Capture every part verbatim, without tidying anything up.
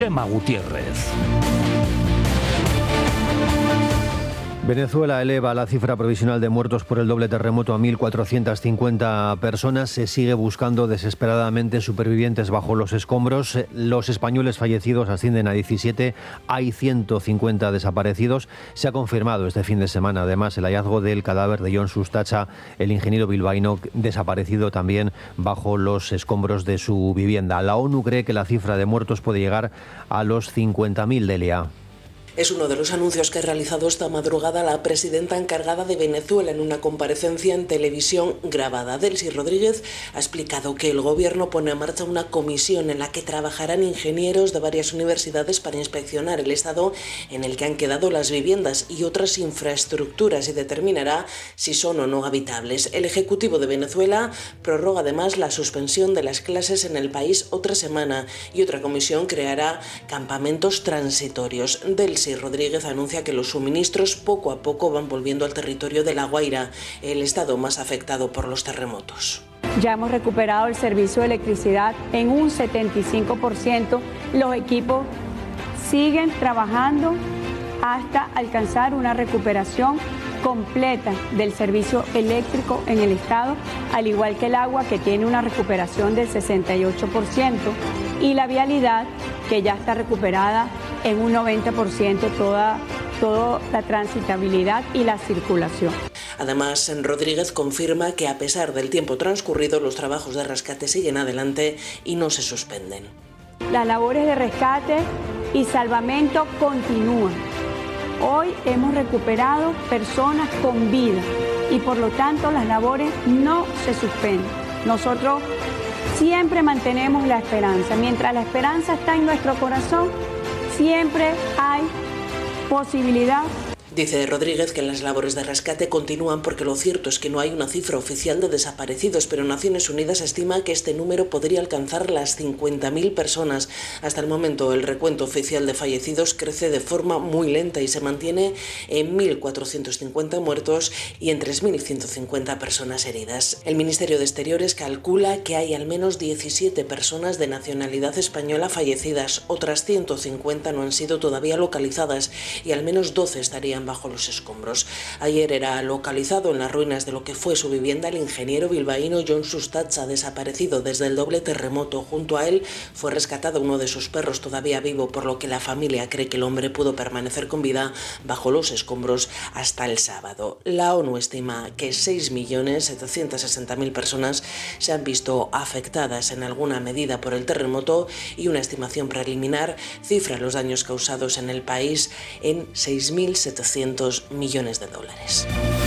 Chema Gutiérrez. Venezuela eleva la cifra provisional de muertos por el doble terremoto a mil cuatrocientas cincuenta personas. Se sigue buscando desesperadamente supervivientes bajo los escombros. Los españoles fallecidos ascienden a diecisiete. Hay ciento cincuenta desaparecidos. Se ha confirmado este fin de semana, además, el hallazgo del cadáver de Jon Sustacha, el ingeniero bilbaíno desaparecido también bajo los escombros de su vivienda. La ONU cree que la cifra de muertos puede llegar a los cincuenta mil, Delia. Es uno de los anuncios que ha realizado esta madrugada la presidenta encargada de Venezuela en una comparecencia en televisión grabada. Delcy Rodríguez ha explicado que el gobierno pone en marcha una comisión en la que trabajarán ingenieros de varias universidades para inspeccionar el estado en el que han quedado las viviendas y otras infraestructuras y determinará si son o no habitables. El Ejecutivo de Venezuela prorroga además la suspensión de las clases en el país otra semana y otra comisión creará campamentos transitorios. Delcy Rodríguez anuncia que los suministros poco a poco van volviendo al territorio de La Guaira, el estado más afectado por los terremotos. Ya hemos recuperado el servicio de electricidad en un setenta y cinco por ciento. Los equipos siguen trabajando hasta alcanzar una recuperación completa del servicio eléctrico en el estado, al igual que el agua, que tiene una recuperación del sesenta y ocho por ciento, y la vialidad, que ya está recuperada en un noventa por ciento, toda, toda la transitabilidad y la circulación. Además, Rodríguez confirma que a pesar del tiempo transcurrido, los trabajos de rescate siguen adelante y no se suspenden. Las labores de rescate y salvamento continúan. Hoy hemos recuperado personas con vida y por lo tanto las labores no se suspenden. Nosotros siempre mantenemos la esperanza. Mientras la esperanza está en nuestro corazón, siempre hay posibilidad. Dice Rodríguez que las labores de rescate continúan porque lo cierto es que no hay una cifra oficial de desaparecidos, pero Naciones Unidas estima que este número podría alcanzar las cincuenta mil personas. Hasta el momento el recuento oficial de fallecidos crece de forma muy lenta y se mantiene en mil cuatrocientos cincuenta muertos y en tres mil ciento cincuenta personas heridas. El Ministerio de Exteriores calcula que hay al menos diecisiete personas de nacionalidad española fallecidas, otras ciento cincuenta no han sido todavía localizadas y al menos doce estarían bajo los escombros. Ayer era localizado en las ruinas de lo que fue su vivienda el ingeniero bilbaíno Jon Sustacha, desaparecido desde el doble terremoto. Junto a él fue rescatado uno de sus perros todavía vivo, por lo que la familia cree que el hombre pudo permanecer con vida bajo los escombros hasta el sábado. La ONU estima que seis millones setecientos sesenta mil personas se han visto afectadas en alguna medida por el terremoto y una estimación preliminar cifra los daños causados en el país en seis mil setecientos millones de dólares.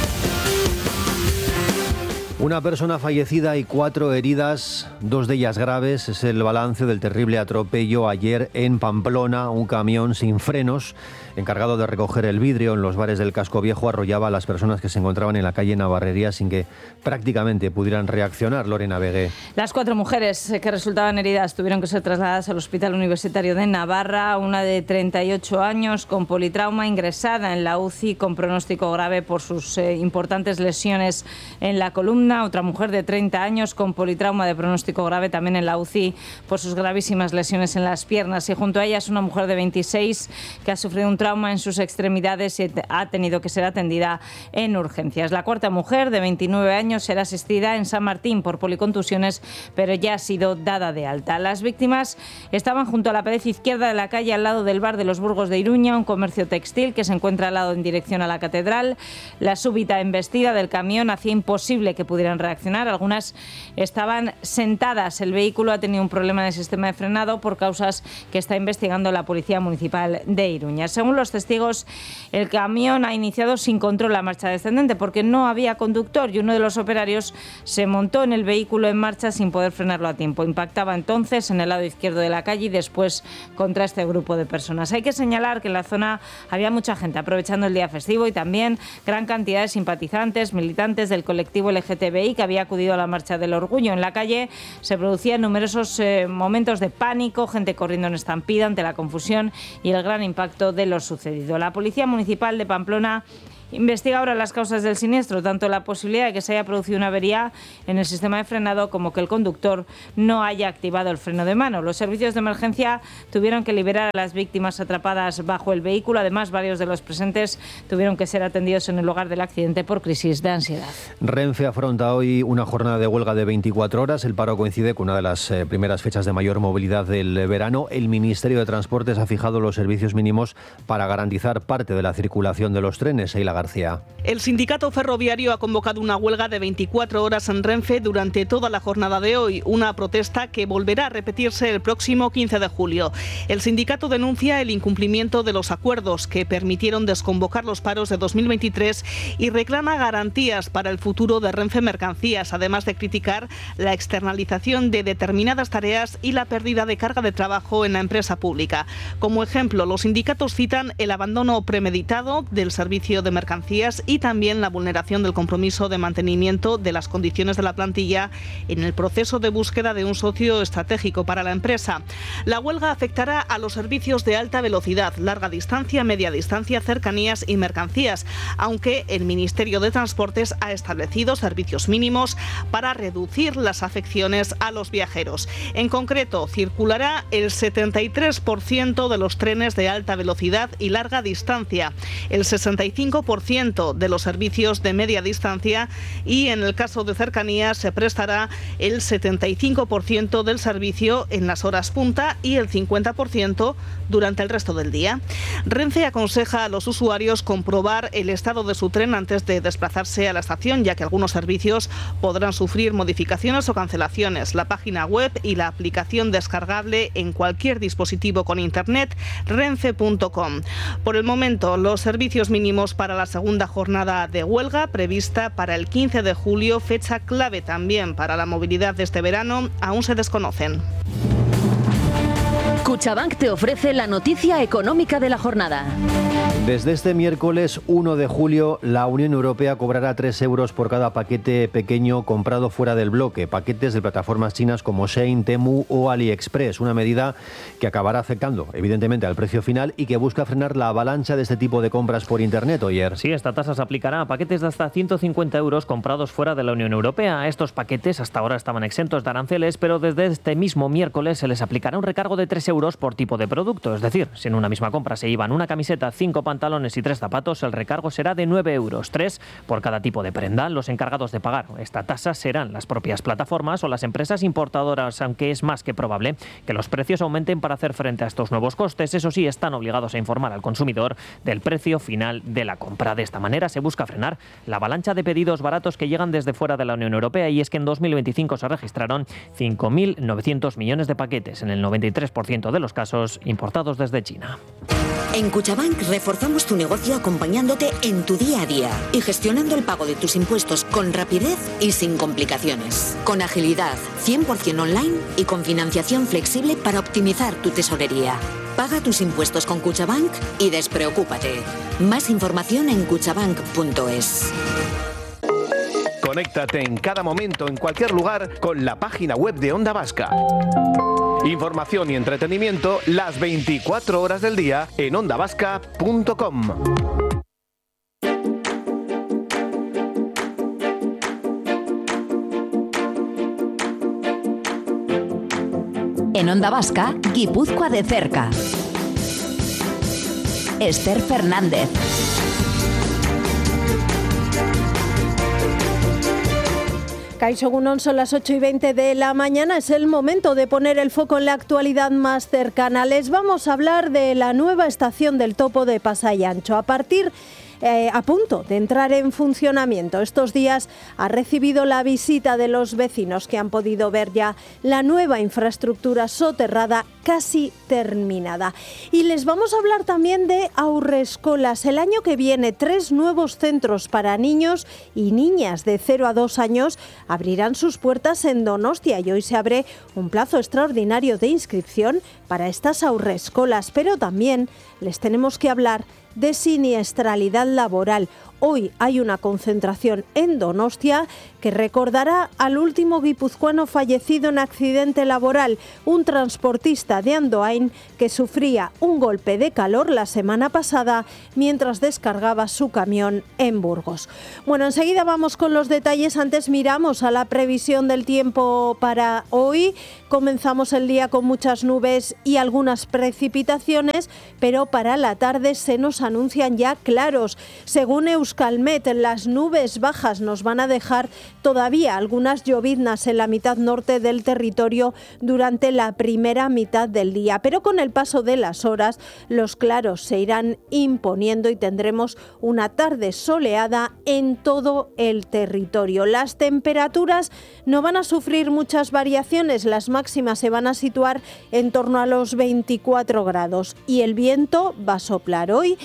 Una persona fallecida y cuatro heridas, dos de ellas graves. Es el balance del terrible atropello ayer en Pamplona. Un camión sin frenos, encargado de recoger el vidrio en los bares del Casco Viejo, arrollaba a las personas que se encontraban en la calle Navarrería sin que prácticamente pudieran reaccionar. Lorena Vegué. Las cuatro mujeres que resultaban heridas tuvieron que ser trasladadas al Hospital Universitario de Navarra. Una de treinta y ocho años con politrauma, ingresada en la U C I con pronóstico grave por sus eh, importantes lesiones en la columna. Otra mujer de treinta años con politrauma de pronóstico grave también en la U C I por sus gravísimas lesiones en las piernas. Y junto a ella es una mujer de veintiséis que ha sufrido un trauma en sus extremidades y ha tenido que ser atendida en urgencias. La cuarta mujer, de veintinueve años, será asistida en San Martín por policontusiones, pero ya ha sido dada de alta. Las víctimas estaban junto a la pared izquierda de la calle, al lado del bar de los Burgos de Iruña, un comercio textil que se encuentra al lado en dirección a la catedral. La súbita embestida del camión hacía imposible que pudieran reaccionar. Algunas estaban sentadas. El vehículo ha tenido un problema en el sistema de frenado por causas que está investigando la Policía Municipal de Iruña. Según los testigos, el camión ha iniciado sin control la marcha descendente porque no había conductor y uno de los operarios se montó en el vehículo en marcha sin poder frenarlo a tiempo. Impactaba entonces en el lado izquierdo de la calle y después contra este grupo de personas. Hay que señalar que en la zona había mucha gente aprovechando el día festivo y también gran cantidad de simpatizantes, militantes del colectivo L G T B I que había acudido a la Marcha del Orgullo. En la calle se producían numerosos eh, momentos de pánico, gente corriendo en estampida ante la confusión y el gran impacto de lo sucedido. La Policía Municipal de Pamplona Investiga ahora las causas del siniestro, tanto la posibilidad de que se haya producido una avería en el sistema de frenado como que el conductor no haya activado el freno de mano. Los servicios de emergencia tuvieron que liberar a las víctimas atrapadas bajo el vehículo. Además, varios de los presentes tuvieron que ser atendidos en el lugar del accidente por crisis de ansiedad. Renfe afronta hoy una jornada de huelga de veinticuatro horas. El paro coincide con una de las eh, primeras fechas de mayor movilidad del verano. El Ministerio de Transportes ha fijado los servicios mínimos para garantizar parte de la circulación de los trenes. Eila García. El sindicato ferroviario ha convocado una huelga de veinticuatro horas en Renfe durante toda la jornada de hoy, una protesta que volverá a repetirse el próximo quince de julio. El sindicato denuncia el incumplimiento de los acuerdos que permitieron desconvocar los paros de dos mil veintitrés y reclama garantías para el futuro de Renfe Mercancías, además de criticar la externalización de determinadas tareas y la pérdida de carga de trabajo en la empresa pública. Como ejemplo, los sindicatos citan el abandono premeditado del servicio de mercancías y también la vulneración del compromiso de mantenimiento de las condiciones de la plantilla en el proceso de búsqueda de un socio estratégico para la empresa. La huelga afectará a los servicios de alta velocidad, larga distancia, media distancia, cercanías y mercancías, aunque el Ministerio de Transportes ha establecido servicios mínimos para reducir las afecciones a los viajeros. En concreto, circulará el setenta y tres por ciento de los trenes de alta velocidad y larga distancia, el sesenta y cinco por ciento de los servicios de media distancia y en el caso de cercanías se prestará el setenta y cinco por ciento del servicio en las horas punta y el cincuenta por ciento durante el resto del día. Renfe aconseja a los usuarios comprobar el estado de su tren antes de desplazarse a la estación, ya que algunos servicios podrán sufrir modificaciones o cancelaciones. La página web y la aplicación descargable en cualquier dispositivo con internet, renfe punto com. Por el momento, los servicios mínimos para la segunda jornada de huelga prevista para el quince de julio, fecha clave también para la movilidad de este verano, aún se desconocen. Cuchabank te ofrece la noticia económica de la jornada. Desde este miércoles uno de julio, la Unión Europea cobrará tres euros por cada paquete pequeño comprado fuera del bloque, paquetes de plataformas chinas como Shein, Temu o AliExpress, una medida que acabará afectando evidentemente al precio final y que busca frenar la avalancha de este tipo de compras por Internet, Oyer. Sí, esta tasa se aplicará a paquetes de hasta ciento cincuenta euros comprados fuera de la Unión Europea. Estos paquetes hasta ahora estaban exentos de aranceles, pero desde este mismo miércoles se les aplicará un recargo de tres euros por tipo de producto. Es decir, si en una misma compra se llevan una camiseta, cinco pantalones y tres zapatos, el recargo será de nueve euros, tres por cada tipo de prenda. Los encargados de pagar esta tasa serán las propias plataformas o las empresas importadoras, aunque es más que probable que los precios aumenten para hacer frente a estos nuevos costes. Eso sí, están obligados a informar al consumidor del precio final de la compra. De esta manera se busca frenar la avalancha de pedidos baratos que llegan desde fuera de la Unión Europea, y es que en dos mil veinticinco se registraron cinco mil novecientos millones de paquetes, en el noventa y tres por ciento de los casos importados desde China. En Cuchabank reforzamos tu negocio acompañándote en tu día a día y gestionando el pago de tus impuestos con rapidez y sin complicaciones. Con agilidad, cien por ciento online y con financiación flexible para optimizar tu tesorería. Paga tus impuestos con Cuchabank y despreocúpate. Más información en cuchabank punto es. Conéctate en cada momento, en cualquier lugar, con la página web de Onda Vasca. Información y entretenimiento las veinticuatro horas del día en onda vasca punto com. En Onda Vasca, Guipúzcoa de cerca. Esther Fernández. Kaixo Egunon, son las ocho y veinte de la mañana. Es el momento de poner el foco en la actualidad más cercana. Les vamos a hablar de la nueva estación del Topo de Pasai Antxo. A partir Eh, a punto de entrar en funcionamiento. Estos días ha recibido la visita de los vecinos que han podido ver ya la nueva infraestructura soterrada casi terminada. Y les vamos a hablar también de Haurreskolas. El año que viene, tres nuevos centros para niños y niñas de cero a dos años abrirán sus puertas en Donostia, y hoy se abre un plazo extraordinario de inscripción para estas Haurreskolas. Pero también les tenemos que hablar de siniestralidad laboral. hoy hay una concentración en Donostia que recordará al último guipuzcoano fallecido en accidente laboral, un transportista de Andoain que sufría un golpe de calor la semana pasada mientras descargaba su camión en Burgos. Bueno, enseguida vamos con los detalles. Antes miramos a la previsión del tiempo para hoy. Comenzamos el día con muchas nubes y algunas precipitaciones, pero para la tarde se nos anuncian ya claros. Según Euskalmet, las nubes bajas nos van a dejar todavía algunas lloviznas en la mitad norte del territorio durante la primera mitad del día, pero con el paso de las horas los claros se irán imponiendo y tendremos una tarde soleada en todo el territorio. Las temperaturas no van a sufrir muchas variaciones, las máximas se van a situar en torno a los veinticuatro grados y el viento va a soplar hoy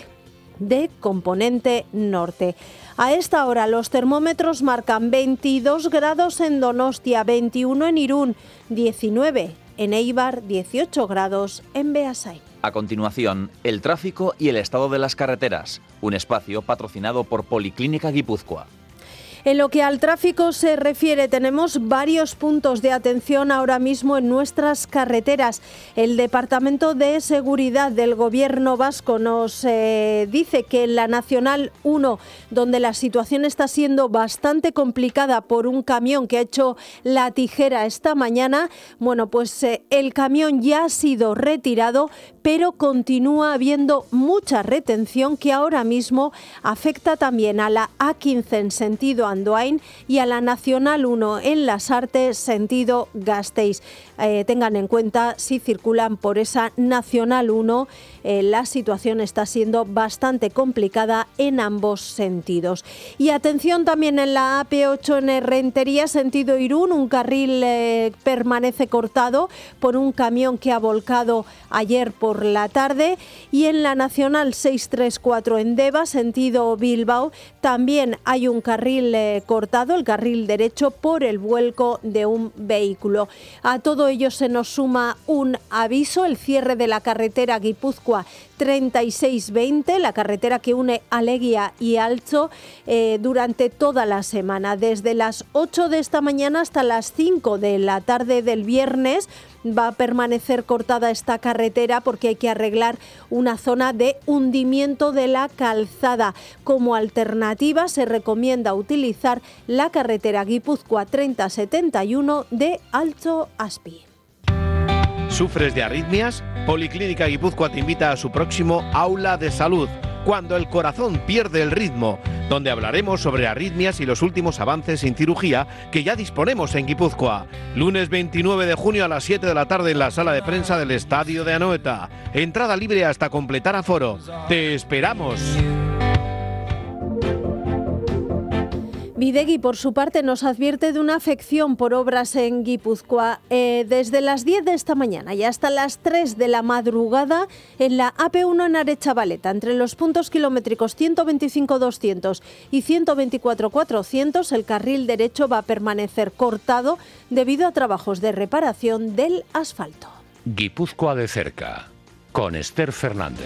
de componente norte. A esta hora los termómetros marcan veintidós grados en Donostia, veintiuno en Irún, diecinueve en Eibar, dieciocho grados en Beasain. A continuación, el tráfico y el estado de las carreteras, un espacio patrocinado por Policlínica Guipúzcoa. En lo que al tráfico se refiere, tenemos varios puntos de atención ahora mismo en nuestras carreteras. El Departamento de Seguridad del Gobierno vasco nos eh, dice que en la Nacional uno, donde la situación está siendo bastante complicada por un camión que ha hecho la tijera esta mañana, bueno, pues eh, el camión ya ha sido retirado, pero continúa habiendo mucha retención que ahora mismo afecta también a la A quince en sentido Andoain y a la Nacional uno en Las Artes, sentido Gasteiz. Eh, tengan en cuenta, si circulan por esa Nacional uno, eh, la situación está siendo bastante complicada en ambos sentidos. Y atención también en la A P ocho en Rentería, sentido Irún, un carril eh, permanece cortado por un camión que ha volcado ayer por la tarde, y en la Nacional seiscientos treinta y cuatro en Deva, sentido Bilbao, también hay un carril eh, cortado, el carril derecho, por el vuelco de un vehículo. A todo ello se nos suma un aviso, el cierre de la carretera Guipúzcoa treinta y seis veinte, la carretera que une Aleguía y Altzo, eh, durante toda la semana, desde las ocho de esta mañana hasta las cinco de la tarde del viernes. Va a permanecer cortada esta carretera porque hay que arreglar una zona de hundimiento de la calzada. Como alternativa se recomienda utilizar la carretera Guipúzcoa treinta setenta y uno de Altzo-Aspi. ¿Sufres de arritmias? Policlínica Guipúzcoa te invita a su próximo Aula de Salud, cuando el corazón pierde el ritmo, donde hablaremos sobre arritmias y los últimos avances en cirugía que ya disponemos en Guipúzcoa. Lunes veintinueve de junio a las siete de la tarde en la sala de prensa del Estadio de Anoeta. Entrada libre hasta completar aforo. ¡Te esperamos! Bidegui, por su parte, nos advierte de una afección por obras en Guipúzcoa. Eh, desde las diez de esta mañana y hasta las tres de la madrugada en la A P uno en Aretxabaleta, entre los puntos kilométricos ciento veinticinco doscientos y ciento veinticuatro cuatrocientos, el carril derecho va a permanecer cortado debido a trabajos de reparación del asfalto. Guipúzcoa de cerca, con Esther Fernández.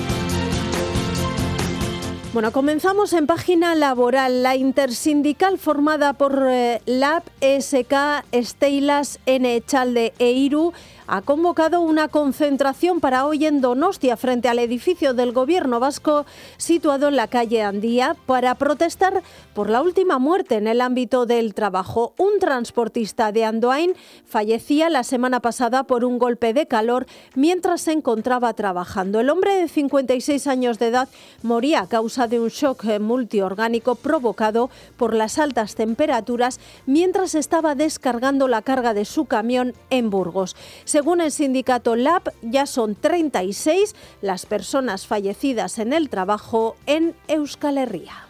Bueno, comenzamos en página laboral. La intersindical formada por eh, Lab, E S K, Steilas, N Echalde e Iru ha convocado una concentración para hoy en Donostia frente al edificio del Gobierno vasco situado en la calle Andía para protestar por la última muerte en el ámbito del trabajo. Un transportista de Andoain fallecía la semana pasada por un golpe de calor mientras se encontraba trabajando. El hombre de cincuenta y seis años de edad moría a causa de un shock multiorgánico provocado por las altas temperaturas mientras estaba descargando la carga de su camión en Burgos. Según el sindicato Lab, ya son treinta y seis las personas fallecidas en el trabajo en Euskal Herria.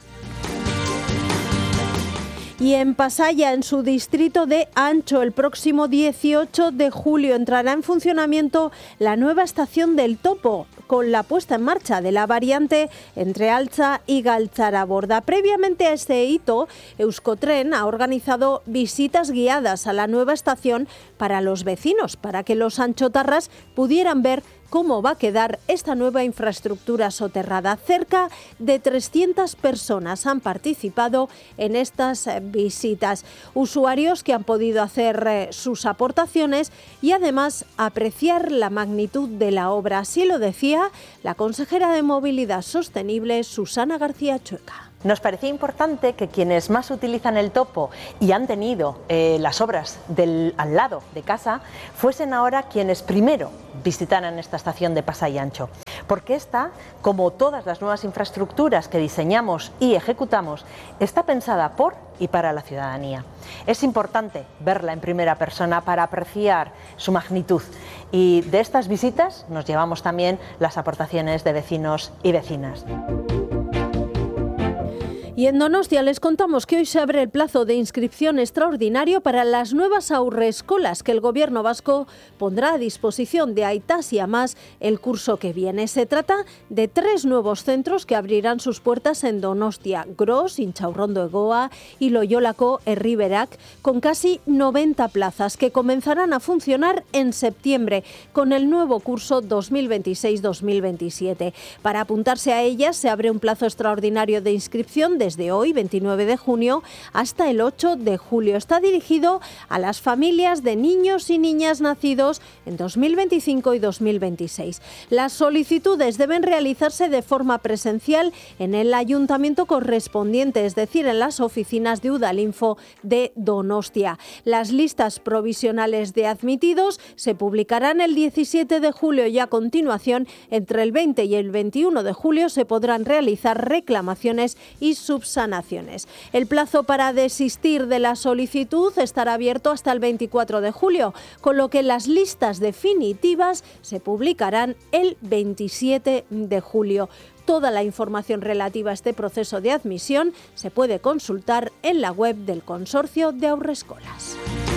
Y en Pasaya, en su distrito de Antxo, el próximo dieciocho de julio entrará en funcionamiento la nueva estación del Topo, con la puesta en marcha de la variante entre Altza y Galtzaraborda. Previamente a este hito, Euskotren ha organizado visitas guiadas a la nueva estación para los vecinos, para que los anchotarras pudieran ver cómo va a quedar esta nueva infraestructura soterrada. Cerca de trescientas personas han participado en estas visitas, usuarios que han podido hacer eh, sus aportaciones y además apreciar la magnitud de la obra. Así lo decía la consejera de Movilidad Sostenible, Susana García Chueca. Nos parecía importante que quienes más utilizan el topo y han tenido eh, las obras del, al lado de casa fuesen ahora quienes primero visitaran esta estación de Pasai Ancho, porque esta, como todas las nuevas infraestructuras que diseñamos y ejecutamos, está pensada por y para la ciudadanía. Es importante verla en primera persona para apreciar su magnitud, y de estas visitas nos llevamos también las aportaciones de vecinos y vecinas. Y en Donostia les contamos que hoy se abre el plazo de inscripción extraordinario para las nuevas aurrescolas que el Gobierno vasco pondrá a disposición de Aitas y Amás el curso que viene. Se trata de tres nuevos centros que abrirán sus puertas en Donostia: Gros, Intxaurrondo Egoa y Loiolako Herriberak, con casi noventa plazas que comenzarán a funcionar en septiembre con el nuevo curso dos mil veintiséis dos mil veintisiete. Para apuntarse a ellas se abre un plazo extraordinario de inscripción de desde hoy, veintinueve de junio, hasta el ocho de julio. Está dirigido a las familias de niños y niñas nacidos en dos mil veinticinco y dos mil veintiséis. Las solicitudes deben realizarse de forma presencial en el ayuntamiento correspondiente, es decir, en las oficinas de Udalinfo de Donostia. Las listas provisionales de admitidos se publicarán el diecisiete de julio y a continuación, entre el veinte y el veintiuno de julio, se podrán realizar reclamaciones y subsanaciones. El plazo para desistir de la solicitud estará abierto hasta el veinticuatro de julio, con lo que las listas definitivas se publicarán el veintisiete de julio. Toda la información relativa a este proceso de admisión se puede consultar en la web del Consorcio de Haurrescolas.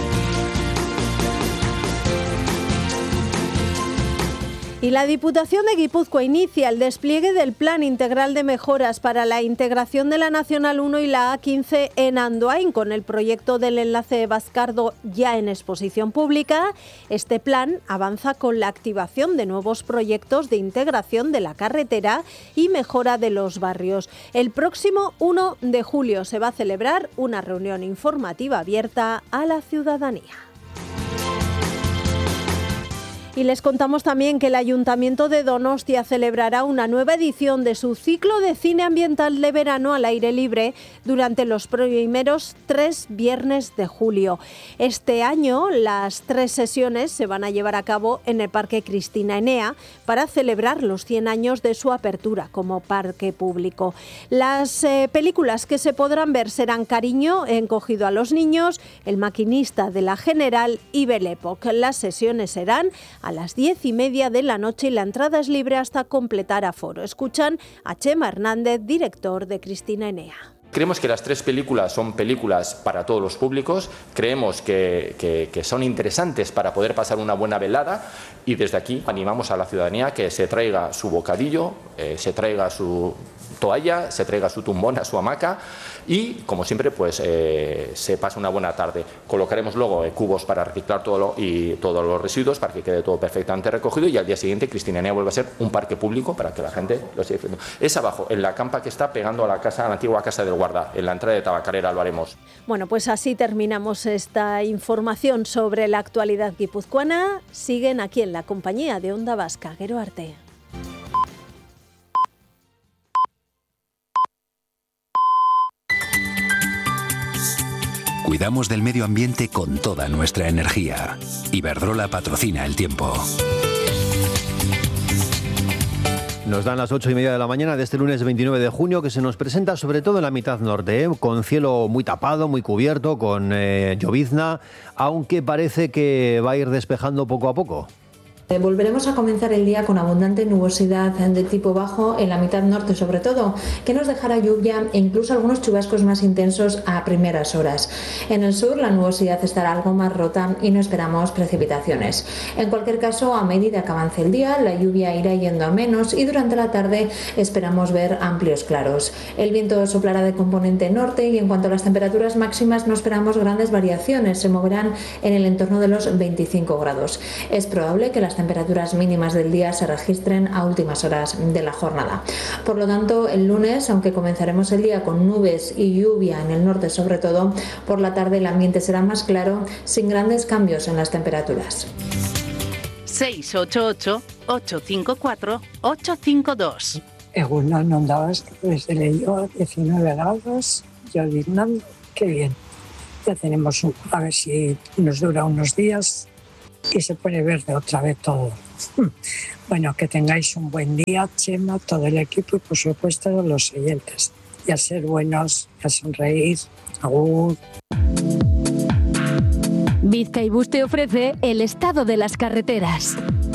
Y la Diputación de Guipúzcoa inicia el despliegue del Plan Integral de Mejoras para la integración de la Nacional uno y la A quince en Andoain, con el proyecto del enlace Bazcardo ya en exposición pública. Este plan avanza con la activación de nuevos proyectos de integración de la carretera y mejora de los barrios. El próximo uno de julio se va a celebrar una reunión informativa abierta a la ciudadanía. Y les contamos también que el Ayuntamiento de Donostia celebrará una nueva edición de su ciclo de cine ambiental de verano al aire libre durante los primeros tres viernes de julio. Este año las tres sesiones se van a llevar a cabo en el Parque Cristina Enea para celebrar los cien años de su apertura como parque público. Las eh, películas que se podrán ver serán Cariño, Encogido a los niños, El maquinista de la General y Belle-Époque. Las sesiones serán a las diez y media de la noche y la entrada es libre hasta completar aforo. Escuchan a Chema Hernández, director de Cristina Enea. Creemos que las tres películas son películas para todos los públicos, creemos que, que, que son interesantes para poder pasar una buena velada, y desde aquí animamos a la ciudadanía que se traiga su bocadillo, eh, se traiga su toalla, se traiga su tumbona, su hamaca, y como siempre pues eh, se pasa una buena tarde. Colocaremos luego eh, cubos para reciclar todo lo, y todos los residuos para que quede todo perfectamente recogido, y al día siguiente Cristina Enea vuelve a ser un parque público para que la gente lo siga haciendo. Es abajo, en la campa que está pegando a la casa, a la antigua casa del guarda, en la entrada de Tabacalera lo haremos. Bueno, pues así terminamos esta información sobre la actualidad guipuzcoana. Siguen aquí en la compañía de Onda Vasca. Gero arte. Cuidamos del medio ambiente con toda nuestra energía. Iberdrola patrocina el tiempo. Nos dan las ocho y media de la mañana de este lunes veintinueve de junio, que se nos presenta sobre todo en la mitad norte, ¿eh? Con cielo muy tapado, muy cubierto, con eh, llovizna, aunque parece que va a ir despejando poco a poco. Volveremos a comenzar el día con abundante nubosidad de tipo bajo en la mitad norte sobre todo, que nos dejará lluvia e incluso algunos chubascos más intensos a primeras horas. En el sur la nubosidad estará algo más rota y no esperamos precipitaciones. En cualquier caso, a medida que avance el día, la lluvia irá yendo a menos y durante la tarde esperamos ver amplios claros. El viento soplará de componente norte y en cuanto a las temperaturas máximas no esperamos grandes variaciones, se moverán en el entorno de los veinticinco grados. Es probable que las temperaturas mínimas del día se registren a últimas horas de la jornada. Por lo tanto, el lunes, aunque comenzaremos el día con nubes y lluvia en el norte sobre todo, por la tarde el ambiente será más claro, sin grandes cambios en las temperaturas. seis ocho ocho, ocho cinco cuatro, ocho cinco dos. Egunon, Onda Vasca, desde Leioa, diecinueve grados, lloviznando, qué bien. Ya tenemos, un, a ver si nos dura unos días y se pone verde otra vez todo. Bueno, que tengáis un buen día, Chema, todo el equipo y por supuesto los oyentes. Y a ser buenos, a sonreír. Agur. Bizkaibus te ofrece el estado de las carreteras.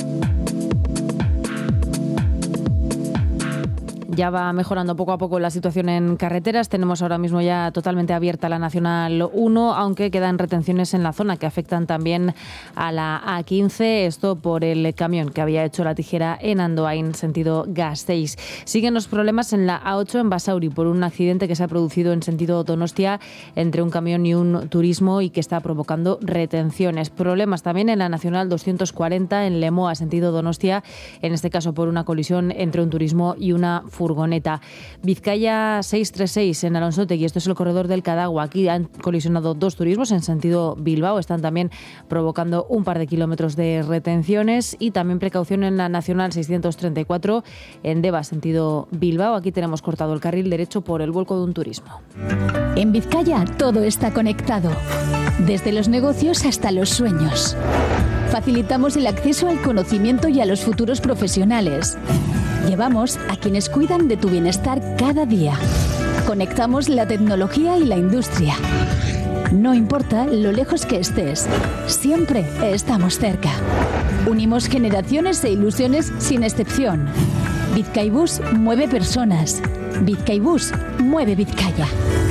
Ya va mejorando poco a poco la situación en carreteras. Tenemos ahora mismo ya totalmente abierta la Nacional uno, aunque quedan retenciones en la zona que afectan también a la A quince. Esto por el camión que había hecho la tijera en Andoain, sentido Gasteiz. Siguen los problemas en la A ocho en Basauri por un accidente que se ha producido en sentido Donostia entre un camión y un turismo y que está provocando retenciones. Problemas también en la Nacional doscientos cuarenta en Lemoa, sentido Donostia, en este caso por una colisión entre un turismo y una furgoneta. Furgoneta. Vizcaya seiscientos treinta y seis en Alonsotegui, esto es el corredor del Cadagua. Aquí han colisionado dos turismos en sentido Bilbao, están también provocando un par de kilómetros de retenciones y también precaución en la Nacional seiscientos treinta y cuatro en Deva, sentido Bilbao. Aquí tenemos cortado el carril derecho por el vuelco de un turismo. En Vizcaya todo está conectado, desde los negocios hasta los sueños. Facilitamos el acceso al conocimiento y a los futuros profesionales. Llevamos a quienes cuidan de tu bienestar cada día. Conectamos la tecnología y la industria. No importa lo lejos que estés, siempre estamos cerca. Unimos generaciones e ilusiones sin excepción. Bizkaibus mueve personas. Bizkaibus mueve Vizcaya.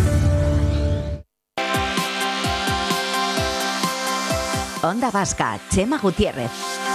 Onda Vasca, Chema Gutiérrez.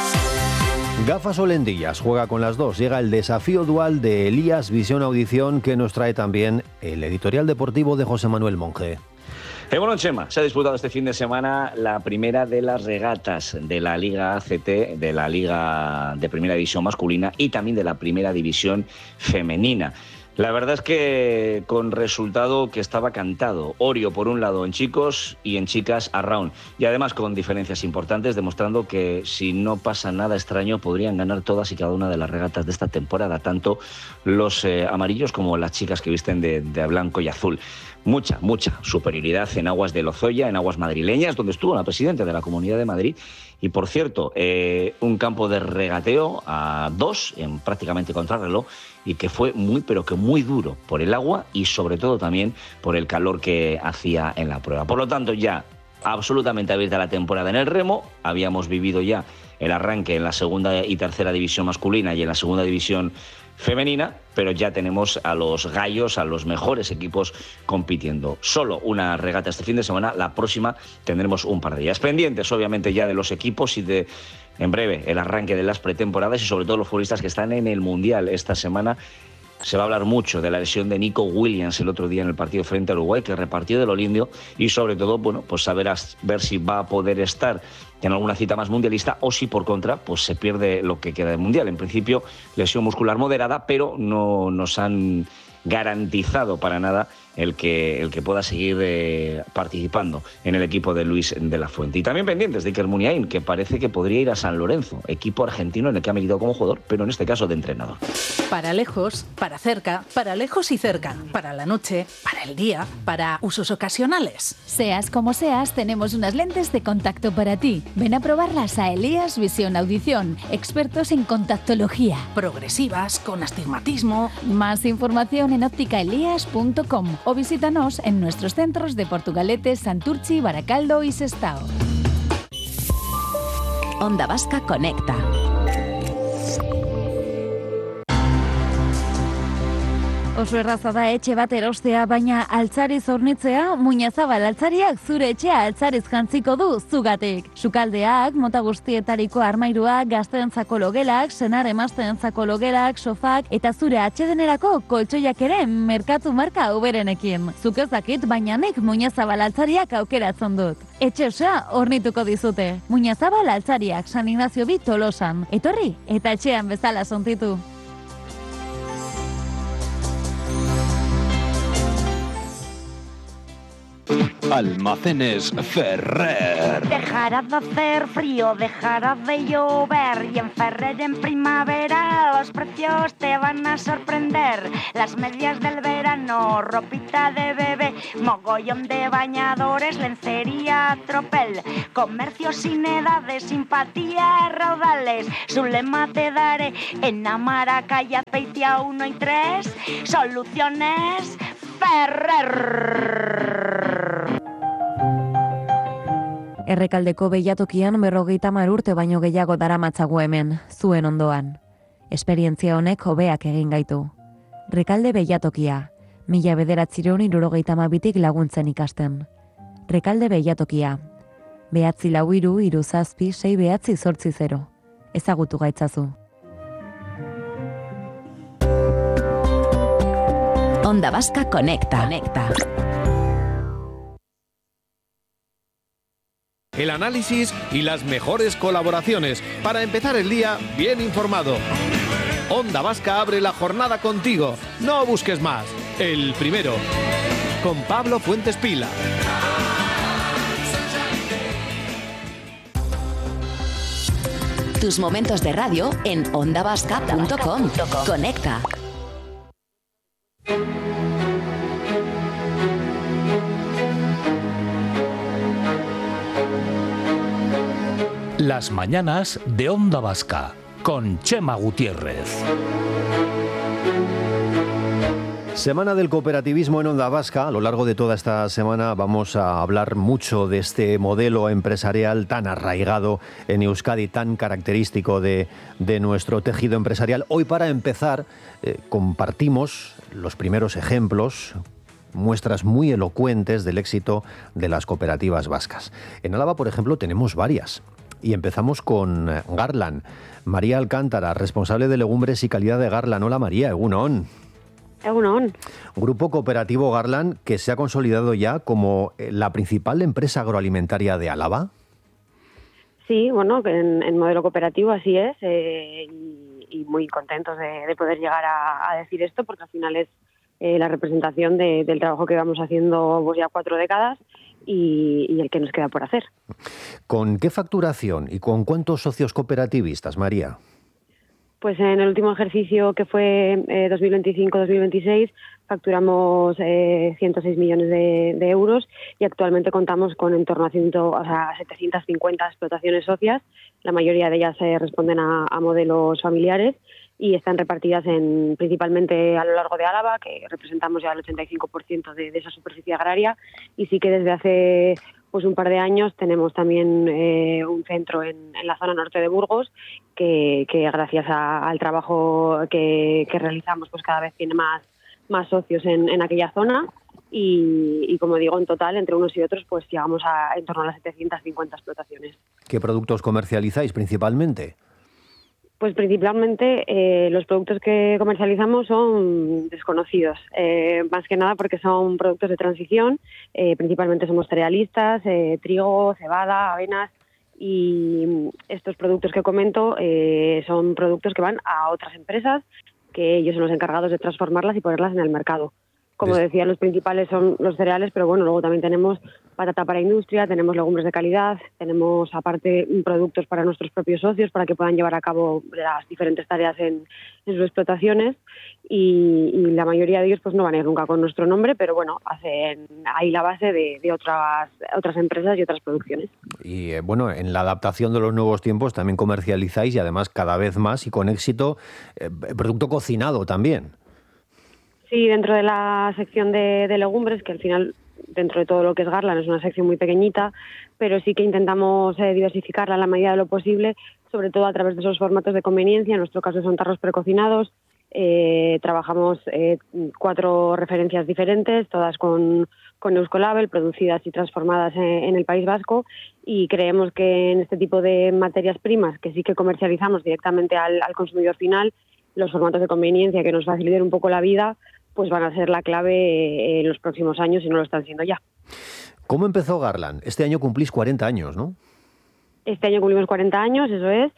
Gafas o lentillas, juega con las dos. Llega el desafío dual de Elías Visión Audición, que nos trae también el editorial deportivo de José Manuel Monge. Eh, bueno, Chema, se ha disputado este fin de semana la primera de las regatas de la Liga A C T, de la Liga de Primera División masculina y también de la Primera División femenina. La verdad es que con resultado que estaba cantado. Orio por un lado en chicos y en chicas Arraun. Y además con diferencias importantes, demostrando que si no pasa nada extraño podrían ganar todas y cada una de las regatas de esta temporada, tanto los eh, amarillos como las chicas que visten de, de blanco y azul. Mucha, mucha superioridad en aguas de Lozoya, en aguas madrileñas, donde estuvo la presidenta de la Comunidad de Madrid. Y por cierto, eh, un campo de regateo a dos, en prácticamente contrarreloj, y que fue muy, pero que muy duro por el agua y sobre todo también por el calor que hacía en la prueba. Por lo tanto, ya absolutamente abierta la temporada en el remo. Habíamos vivido ya el arranque en la segunda y tercera división masculina y en la segunda división femenina, pero ya tenemos a los gallos, a los mejores equipos compitiendo. Solo una regata este fin de semana, la próxima tendremos un par de días pendientes, obviamente ya de los equipos y de, en breve, el arranque de las pretemporadas y sobre todo los futbolistas que están en el Mundial esta semana. Se va a hablar mucho de la lesión de Nico Williams el otro día en el partido frente a Uruguay, que repartió de lo lindo, y sobre todo, bueno, pues saber a, ver si va a poder estar en alguna cita más mundialista o si por contra pues se pierde lo que queda del Mundial. En principio, lesión muscular moderada, pero no nos han garantizado para nada el que, el que pueda seguir eh, participando en el equipo de Luis de la Fuente. Y también pendientes de Iker Muniain, que parece que podría ir a San Lorenzo, equipo argentino en el que ha militado como jugador, pero en este caso de entrenador. Para lejos, para cerca, para lejos y cerca, para la noche, para el día, para usos ocasionales. Seas como seas, tenemos unas lentes de contacto para ti. Ven a probarlas a Elías Visión Audición, expertos en contactología. Progresivas, con astigmatismo. Más información en óptica elías punto com o visítanos en nuestros centros de Portugalete, Santurchi, Baracaldo y Sestao. Onda Vasca Conecta. Oso erraza da etxe bat erostea, baina altzariz hornitzea, Muñazabal altzariak zure etxea altzariz jantziko du zugatik. Sukaldeak, mota guztietariko armairuak, gazteentzako logelak, senar emazteentzako logelak, sofak eta zure atsedenerako koltsoiak ere merkatu marka uberenekin. Zuk ez dakit, baina nik Muñazabal altzariak aukeratzen dut. Etxe osoa hornituko dizute. Muñazabal altzariak, San Ignacio bi Tolosan. Etorri eta etxean bezala sontitu. Almacenes Ferrer. Dejará de hacer frío, dejará de llover y en Ferrer en primavera los precios te van a sorprender. Las medias del verano, ropita de bebé, mogollón de bañadores, lencería, tropel, comercio sin edades, simpatía, raudales. Su lema te daré en Amaraca y Azpeitia uno y tres, Soluciones Ferrer. Errekaldeko behiatokian berrogeita hamar urte baino gehiago daramatzagu hemen, zuen ondoan. Esperientzia honek hobeak egin gaitu. Rekalde behiatokia, mila bederatzireun hirurogeita hamabitik laguntzen ikasten. Rekalde behiatokia, behatzi lau hiru, hiru zazpi, sei behatzi zortzi zero. Ezagutu gaitzazu. Onda Vasca Conecta. Conecta. El análisis y las mejores colaboraciones para empezar el día bien informado. Onda Vasca abre la jornada contigo. No busques más. El primero. Con Pablo Fuentes Pila. Tus momentos de radio en onda vasca punto com. Conecta. Las mañanas de Onda Vasca con Chema Gutiérrez. Semana del cooperativismo en Onda Vasca. A lo largo de toda esta semana vamos a hablar mucho de este modelo empresarial tan arraigado en Euskadi, tan característico de, de nuestro tejido empresarial. Hoy, para empezar, eh, compartimos los primeros ejemplos, muestras muy elocuentes del éxito de las cooperativas vascas. En Álava, por ejemplo, tenemos varias. Y empezamos con Garland. María Alcántara, responsable de legumbres y calidad de Garland. Hola María, egunon. Egunon. Grupo Cooperativo Garland, que se ha consolidado ya como la principal empresa agroalimentaria de Álava. Sí, bueno, en, en modelo cooperativo así es, eh, y, y muy contentos de, de poder llegar a, a decir esto, porque al final es eh, la representación de, del trabajo que vamos haciendo pues, ya cuatro décadas y, y el que nos queda por hacer. ¿Con qué facturación y con cuántos socios cooperativistas, María? Pues en el último ejercicio, que fue eh, dos mil veinticinco dos mil veintiséis, facturamos eh, ciento seis millones de, de euros y actualmente contamos con en torno a, cien, o sea, setecientas cincuenta explotaciones socias. La mayoría de ellas eh, responden a, a modelos familiares y están repartidas en, principalmente a lo largo de Álava, que representamos ya el ochenta y cinco por ciento de, de esa superficie agraria, y sí que desde hace pues un par de años tenemos también eh, un centro en, en la zona norte de Burgos, que, que gracias a, al trabajo que, que realizamos pues cada vez tiene más, más socios en, en aquella zona. Y, y como digo, en total, entre unos y otros, pues llegamos a en torno a las setecientas cincuenta explotaciones. ¿Qué productos comercializáis principalmente? Pues principalmente eh, los productos que comercializamos son desconocidos, eh, más que nada porque son productos de transición, eh, principalmente somos cerealistas, eh, trigo, cebada, avenas, y estos productos que comento eh, son productos que van a otras empresas, que ellos son los encargados de transformarlas y ponerlas en el mercado. Como decía, los principales son los cereales, pero bueno, luego también tenemos patata para industria, tenemos legumbres de calidad, tenemos aparte productos para nuestros propios socios para que puedan llevar a cabo las diferentes tareas en, en sus explotaciones, y, y la mayoría de ellos pues no van a ir nunca con nuestro nombre, pero bueno, hacen ahí la base de, de otras, otras empresas y otras producciones. Y eh, bueno, en la adaptación de los nuevos tiempos también comercializáis, y además cada vez más y con éxito, eh, producto cocinado también. Sí, dentro de la sección de, de legumbres, que al final, dentro de todo lo que es Garland, es una sección muy pequeñita, pero sí que intentamos eh, diversificarla en la medida de lo posible, sobre todo a través de esos formatos de conveniencia. En nuestro caso son tarros precocinados, Eh, trabajamos eh, cuatro referencias diferentes, todas con, con Euskolabel, producidas y transformadas en, en el País Vasco, y creemos que en este tipo de materias primas, que sí que comercializamos directamente al, al consumidor final, los formatos de conveniencia que nos faciliten un poco la vida, pues van a ser la clave en los próximos años, y no lo están siendo ya. ¿Cómo empezó Garland? Este año cumplís cuarenta años, ¿no? Este año cumplimos cuarenta años, eso es,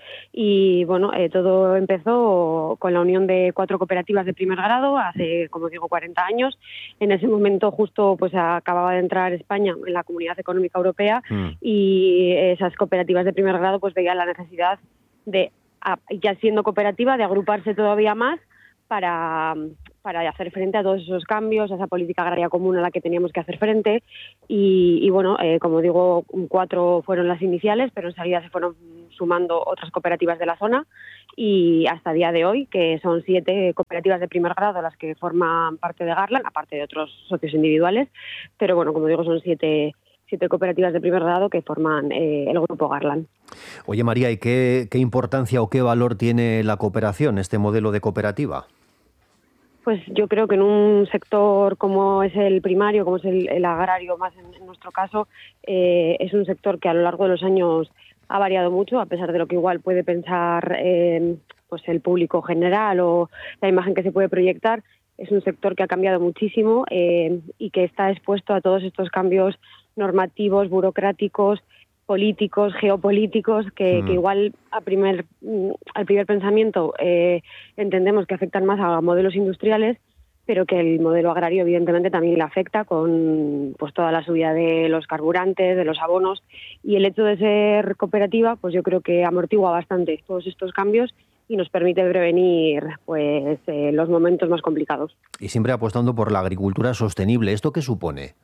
y bueno, eh, todo empezó con la unión de cuatro cooperativas de primer grado hace, como digo, cuarenta años. En ese momento justo pues acababa de entrar España en la Comunidad Económica Europea mm. y esas cooperativas de primer grado pues veían la necesidad de, ya siendo cooperativa, de agruparse todavía más para, para hacer frente a todos esos cambios, a esa política agraria común a la que teníamos que hacer frente. Y, y bueno, eh, como digo, cuatro fueron las iniciales, pero enseguida se fueron sumando otras cooperativas de la zona, y hasta el día de hoy, que son siete cooperativas de primer grado las que forman parte de Garland, aparte de otros socios individuales, pero bueno, como digo, son siete siete cooperativas de primer grado que forman eh, el grupo Garland. Oye, María, ¿y qué, qué importancia o qué valor tiene la cooperación, este modelo de cooperativa? Pues yo creo que en un sector como es el primario, como es el, el agrario más en, en nuestro caso, eh, es un sector que a lo largo de los años ha variado mucho, a pesar de lo que igual puede pensar eh, pues el público general o la imagen que se puede proyectar. Es un sector que ha cambiado muchísimo eh, y que está expuesto a todos estos cambios normativos, burocráticos, políticos, geopolíticos, que, mm. que igual a primer, al primer pensamiento eh, entendemos que afectan más a modelos industriales, pero que el modelo agrario evidentemente también le afecta con pues toda la subida de los carburantes, de los abonos, y el hecho de ser cooperativa pues yo creo que amortigua bastante todos estos cambios y nos permite prevenir pues eh, los momentos más complicados. Y siempre apostando por la agricultura sostenible. ¿Esto qué supone?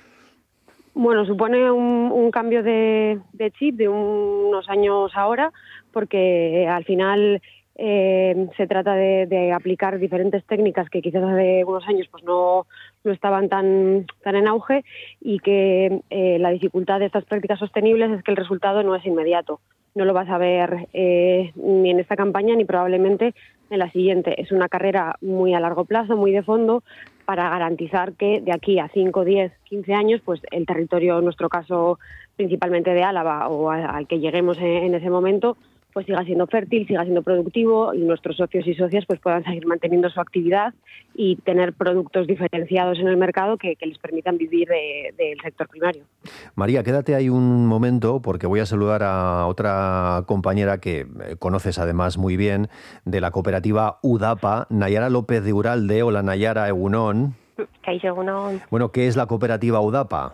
Bueno, supone un, un cambio de, de chip de un, unos años ahora, porque al final eh, se trata de, de aplicar diferentes técnicas que quizás hace unos años pues no, no estaban tan, tan en auge, y que eh, la dificultad de estas prácticas sostenibles es que el resultado no es inmediato. No lo vas a ver eh, ni en esta campaña ni probablemente en la siguiente. Es una carrera muy a largo plazo, muy de fondo, para garantizar que de aquí a cinco, diez, quince años, pues el territorio, en nuestro caso principalmente de Álava, o al que lleguemos en, en ese momento, pues siga siendo fértil, siga siendo productivo, y nuestros socios y socias pues puedan seguir manteniendo su actividad y tener productos diferenciados en el mercado que, que les permitan vivir de, del sector primario. María, quédate ahí un momento, porque voy a saludar a otra compañera que conoces además muy bien, de la cooperativa UDAPA, Nayara López de Uralde. Hola, Nayara, egunon. Egunon. Bueno, ¿qué es la cooperativa UDAPA?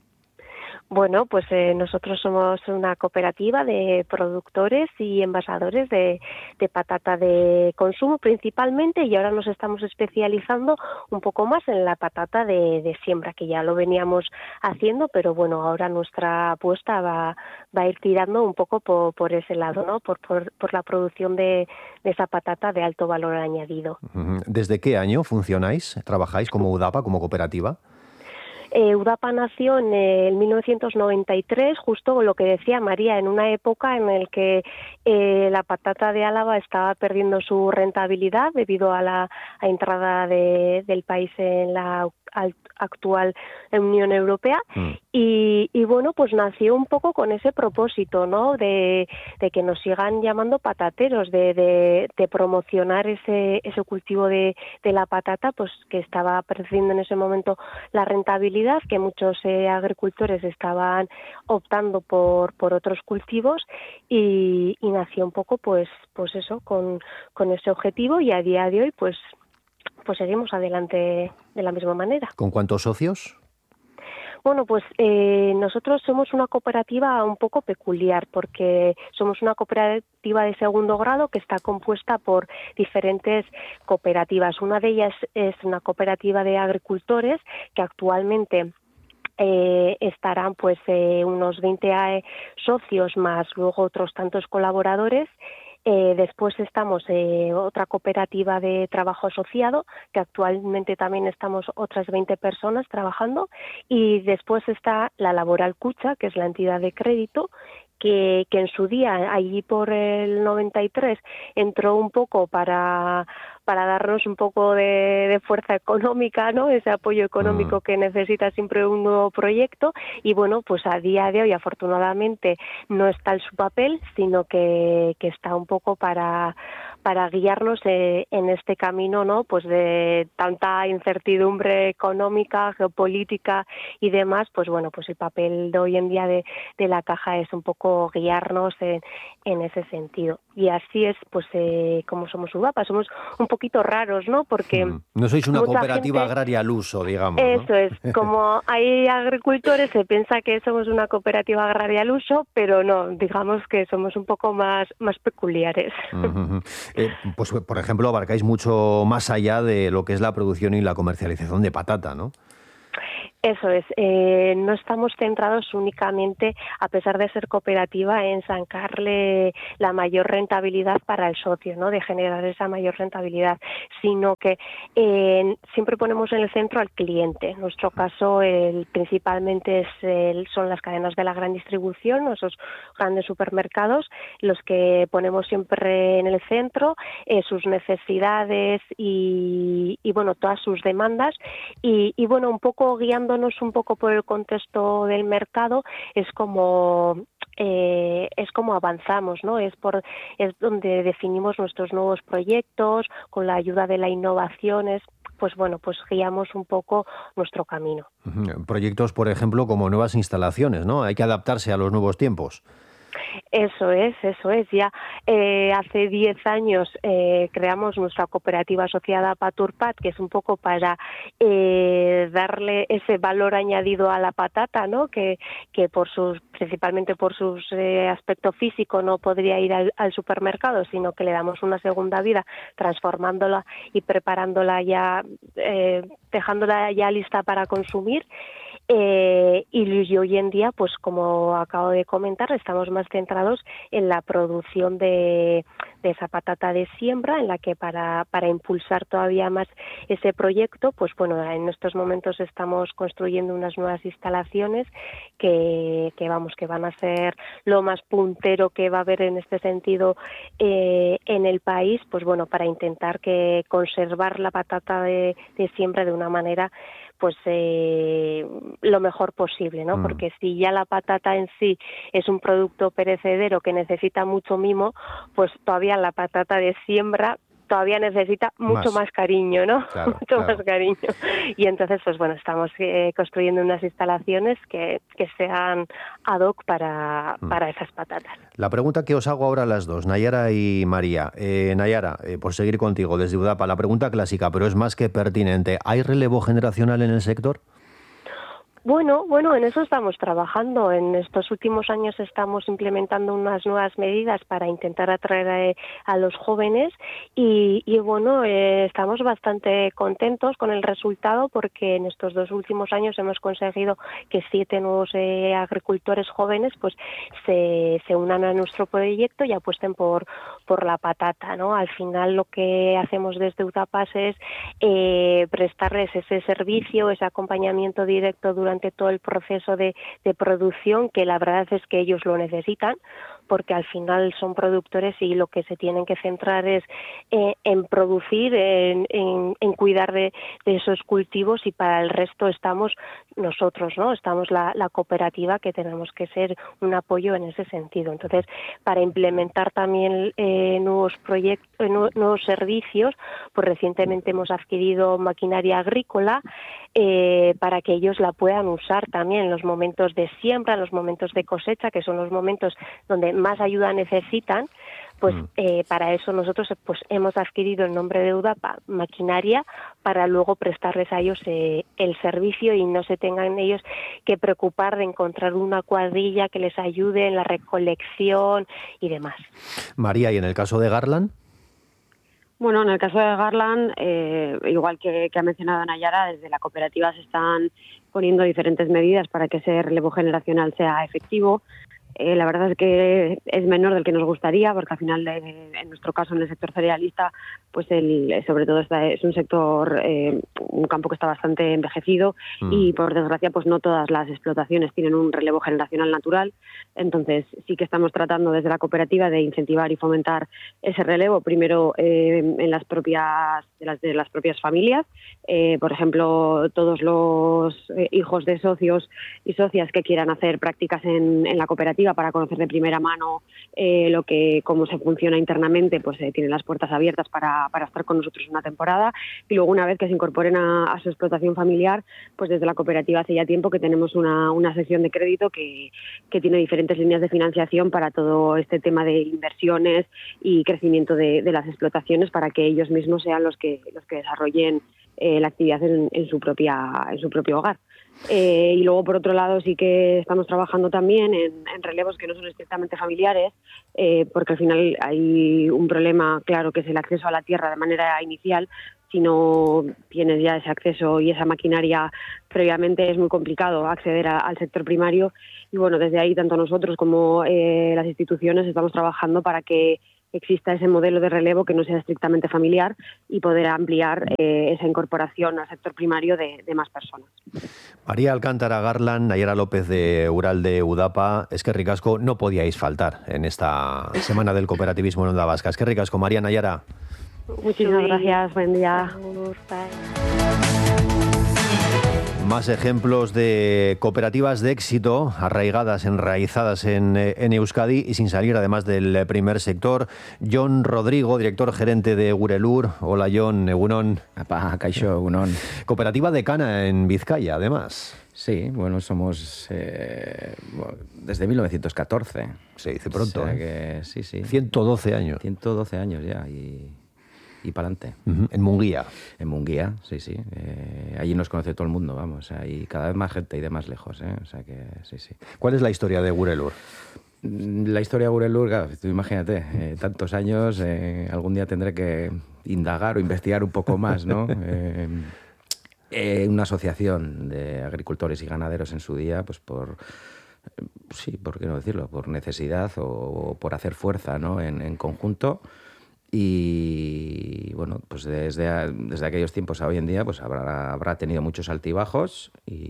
Bueno, pues eh, nosotros somos una cooperativa de productores y envasadores de, de patata de consumo principalmente, y ahora nos estamos especializando un poco más en la patata de, de siembra, que ya lo veníamos haciendo, pero bueno, ahora nuestra apuesta va, va a ir tirando un poco por, por ese lado, ¿no? Por, por, por la producción de, de esa patata de alto valor añadido. ¿Desde qué año funcionáis? ¿Trabajáis como UDAPA, como cooperativa? Eh, UDAPA nació en el mil novecientos noventa y tres, justo lo que decía María, en una época en la que eh, la patata de Álava estaba perdiendo su rentabilidad debido a la a entrada de, del país en la actual Unión Europea. Mm. y, y bueno, pues nació un poco con ese propósito, ¿no? De, de que nos sigan llamando patateros, de, de, de promocionar ese, ese cultivo de, de la patata, pues que estaba perdiendo en ese momento la rentabilidad, que muchos eh, agricultores estaban optando por, por otros cultivos, y, y nació un poco pues, pues eso, con, con ese objetivo, y a día de hoy pues pues seguimos adelante de la misma manera. ¿Con cuántos socios? Bueno, pues eh, nosotros somos una cooperativa un poco peculiar, porque somos una cooperativa de segundo grado que está compuesta por diferentes cooperativas. Una de ellas es una cooperativa de agricultores que actualmente Eh, estarán pues eh, unos veinte socios más luego otros tantos colaboradores. Eh, después estamos eh, otra cooperativa de trabajo asociado, que actualmente también estamos otras veinte personas trabajando, y después está la Laboral Cucha, que es la entidad de crédito, que, que en su día, allí por el noventa y tres, entró un poco para, para darnos un poco de, de fuerza económica, ¿no? Ese apoyo económico mm. que necesita siempre un nuevo proyecto. Y bueno, pues a día de hoy afortunadamente no está en su papel, sino que, que está un poco para para guiarnos eh, en este camino, ¿no? Pues de tanta incertidumbre económica, geopolítica y demás, pues bueno, pues el papel de hoy en día de, de la Caja es un poco guiarnos en, en ese sentido. Y así es, pues, eh, como somos Udapa, somos un poquito raros, ¿no? Porque mm. no sois una cooperativa gente, agraria al uso, digamos, eso ¿no? es, como hay agricultores se piensa que somos una cooperativa agraria al uso, pero no, digamos que somos un poco más, más peculiares. Uh-huh. Eh, pues, por ejemplo, abarcáis mucho más allá de lo que es la producción y la comercialización de patata, ¿no? Eso es, eh, no estamos centrados únicamente, a pesar de ser cooperativa, en sacarle la mayor rentabilidad para el socio, ¿no? De generar esa mayor rentabilidad, sino que eh, siempre ponemos en el centro al cliente. En nuestro caso, el, principalmente es el, son las cadenas de la gran distribución, esos grandes supermercados, los que ponemos siempre en el centro, eh, sus necesidades y, y, bueno, todas sus demandas y, y bueno, un poco guiando un poco por el contexto del mercado es como eh, es como avanzamos, ¿no? Es por es donde definimos nuestros nuevos proyectos con la ayuda de la innovación, es, pues bueno, pues guiamos un poco nuestro camino. Proyectos, por ejemplo, como nuevas instalaciones, ¿no? Hay que adaptarse a los nuevos tiempos. Eso es, eso es. Ya eh, hace diez años eh, creamos nuestra cooperativa asociada Paturpat, que es un poco para eh, darle ese valor añadido a la patata, ¿no? Que, que por sus, principalmente por su eh, aspecto físico no podría ir al, al supermercado, sino que le damos una segunda vida transformándola y preparándola ya, eh, dejándola ya lista para consumir. Eh, y, y hoy en día, pues como acabo de comentar, estamos más centrados en la producción de, de esa patata de siembra, en la que para, para impulsar todavía más ese proyecto, pues bueno, en estos momentos estamos construyendo unas nuevas instalaciones que, que vamos, que van a ser lo más puntero que va a haber en este sentido eh, en el país, pues bueno, para intentar que conservar la patata de, de siembra de una manera pues eh, lo mejor posible, ¿no? Mm. Porque si ya la patata en sí es un producto perecedero que necesita mucho mimo, pues todavía la patata de siembra todavía necesita mucho más, más cariño, ¿no? Claro, mucho claro. más cariño. Y entonces, pues bueno, estamos eh, construyendo unas instalaciones que, que sean ad hoc para, mm. para esas patatas. La pregunta que os hago ahora a las dos, Nayara y María. Eh, Nayara, eh, por seguir contigo desde Udapa, la pregunta clásica, pero es más que pertinente. ¿Hay relevo generacional en el sector? Bueno, bueno, en eso estamos trabajando. En estos últimos años estamos implementando unas nuevas medidas para intentar atraer a, a los jóvenes y, y bueno, eh, estamos bastante contentos con el resultado porque en estos dos últimos años hemos conseguido que siete nuevos eh, agricultores jóvenes pues se, se unan a nuestro proyecto y apuesten por, por la patata, ¿no? Al final lo que hacemos desde Udapas es eh, prestarles ese servicio, ese acompañamiento directo durante todo el proceso de, de producción, que la verdad es que ellos lo necesitan, porque al final son productores y lo que se tienen que centrar es eh, en producir, en, en, en cuidar de, de esos cultivos y para el resto estamos nosotros, ¿no? Estamos la, la cooperativa que tenemos que ser un apoyo en ese sentido. Entonces, para implementar también eh, nuevos proyectos, eh, nuevos servicios, pues recientemente hemos adquirido maquinaria agrícola eh, para que ellos la puedan usar también en los momentos de siembra, en los momentos de cosecha, que son los momentos donde más ayuda necesitan, pues mm. eh, para eso nosotros pues hemos adquirido en nombre de Udapa maquinaria para luego prestarles a ellos eh, el servicio y no se tengan ellos que preocupar de encontrar una cuadrilla que les ayude en la recolección y demás. María, ¿y en el caso de Garland? Bueno, en el caso de Garland, eh, igual que, que ha mencionado Nayara, desde la cooperativa se están poniendo diferentes medidas para que ese relevo generacional sea efectivo. Eh, la verdad es que es menor del que nos gustaría, porque al final, eh, en nuestro caso, en el sector cerealista, pues el, sobre todo está, es un sector, eh, un campo que está bastante envejecido mm. y, por desgracia, pues no todas las explotaciones tienen un relevo generacional natural. Entonces, sí que estamos tratando desde la cooperativa de incentivar y fomentar ese relevo, primero eh, en las propias, de las, de las propias familias. Eh, por ejemplo, todos los eh, hijos de socios y socias que quieran hacer prácticas en, en la cooperativa para conocer de primera mano eh, lo que cómo se funciona internamente, pues eh, tienen las puertas abiertas para, para estar con nosotros una temporada. Y luego, una vez que se incorporen a, a su explotación familiar, pues desde la cooperativa hace ya tiempo que tenemos una, una sección de crédito que, que tiene diferentes líneas de financiación para todo este tema de inversiones y crecimiento de, de las explotaciones, para que ellos mismos sean los que los que desarrollen eh, la actividad en, en su propia en su propio hogar. Eh, y luego, por otro lado, sí que estamos trabajando también en, en relevos que no son estrictamente familiares, eh, porque al final hay un problema claro, que es el acceso a la tierra de manera inicial. Si no tienes ya ese acceso y esa maquinaria previamente, es muy complicado acceder a, al sector primario. Y bueno, desde ahí, tanto nosotros como eh, las instituciones estamos trabajando para que exista ese modelo de relevo que no sea estrictamente familiar y poder ampliar eh, esa incorporación al sector primario de, de más personas. María Alcántara Garland, Nayara López de Ural de Udapa, es que ricasco, no podíais faltar en esta Semana del Cooperativismo en Onda Vasca. Es que ricasco, María, Nayara. Muchísimas gracias, buen día. Más ejemplos de cooperativas de éxito, arraigadas, enraizadas en, en Euskadi y sin salir además del primer sector. Jon Rodrigo, director gerente de Gurelur. Hola, Jon, egunon. Apa, kaixo, egunon. Cooperativa de cana en Vizcaya, además. Sí, bueno, somos eh, desde mil novecientos catorce. Se dice pronto, o sea ¿eh? Que, sí, sí. ciento doce años. ciento doce años ya y... y para adelante. Uh-huh. En Munguía. En Munguía, sí, sí. Eh, allí nos conoce todo el mundo, vamos. Y cada vez más gente y de más lejos, ¿eh? O sea que, sí, sí. ¿Cuál es la historia de Gurelur? La historia de Gurelur, claro, tú imagínate, eh, tantos años, eh, algún día tendré que indagar o investigar un poco más, ¿no? eh, eh, una asociación de agricultores y ganaderos en su día, pues por... Sí, ¿por qué no decirlo? Por necesidad o por hacer fuerza, ¿no? En, en conjunto. Y bueno, pues desde, desde aquellos tiempos a hoy en día pues habrá, habrá tenido muchos altibajos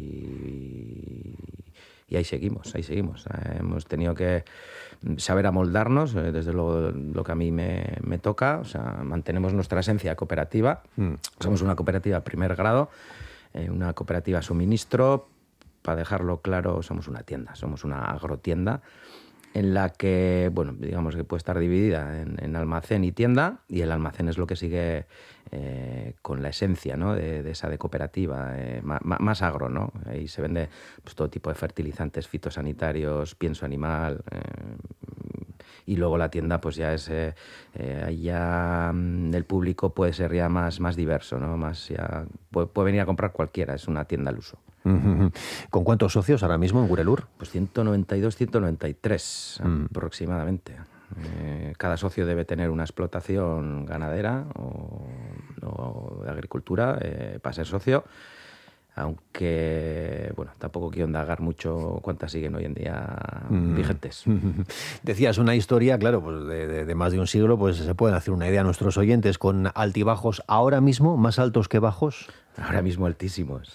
y, y ahí seguimos, ahí seguimos. Eh, hemos tenido que saber amoldarnos, eh, desde luego lo que a mí me, me toca, o sea, mantenemos nuestra esencia cooperativa, mm. somos una cooperativa primer grado, eh, una cooperativa suministro, para dejarlo claro, somos una tienda, somos una agrotienda, en la que, bueno, digamos que puede estar dividida en, en almacén y tienda, y el almacén es lo que sigue eh, con la esencia, ¿no? de, de esa de cooperativa, eh, más, más agro, ¿no? Ahí se vende pues, todo tipo de fertilizantes fitosanitarios, pienso animal, eh, y luego la tienda pues ya es, eh, eh, ya el público puede ser ya más, más diverso, ¿no? Más ya puede, puede venir a comprar cualquiera, es una tienda al uso. ¿Con cuántos socios ahora mismo en Gurelur? Pues ciento noventa y dos, ciento noventa y tres mm. aproximadamente. Eh, cada socio debe tener una explotación ganadera o, o de agricultura eh, para ser socio, aunque, bueno, tampoco quiero indagar mucho cuántas siguen hoy en día mm. vigentes. Decías una historia, claro, pues de, de, de más de un siglo, pues se pueden hacer una idea a nuestros oyentes, con altibajos ahora mismo, más altos que bajos. Ahora mismo altísimos.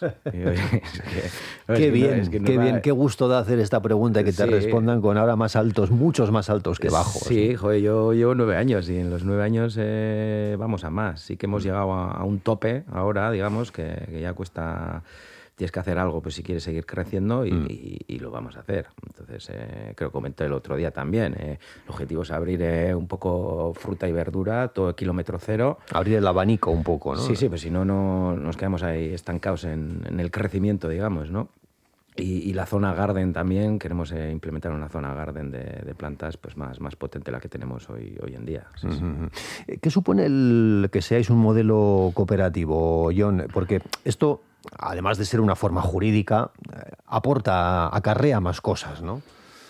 Qué bien, qué bien, qué gusto da hacer esta pregunta y que te sí. respondan con ahora más altos, muchos más altos que bajos. Sí, joder, yo llevo nueve años y en los nueve años eh, vamos a más. Sí que hemos llegado a, a un tope ahora, digamos, que, que ya cuesta... Tienes que hacer algo pues si quieres seguir creciendo y, mm. y, y lo vamos a hacer. Entonces, eh, creo que comenté el otro día también. Eh, el objetivo es abrir eh, un poco fruta y verdura, todo kilómetro cero. Abrir el abanico un poco, ¿no? Sí, sí, pues si no, no nos quedamos ahí estancados en, en el crecimiento, digamos, ¿no? Y, y la zona garden también, queremos eh, implementar una zona garden de, de plantas pues más, más potente de la que tenemos hoy, hoy en día. Sí, uh-huh. sí. ¿Qué supone el que seáis un modelo cooperativo, Jon? Porque esto, además de ser una forma jurídica, aporta, acarrea más cosas, ¿no?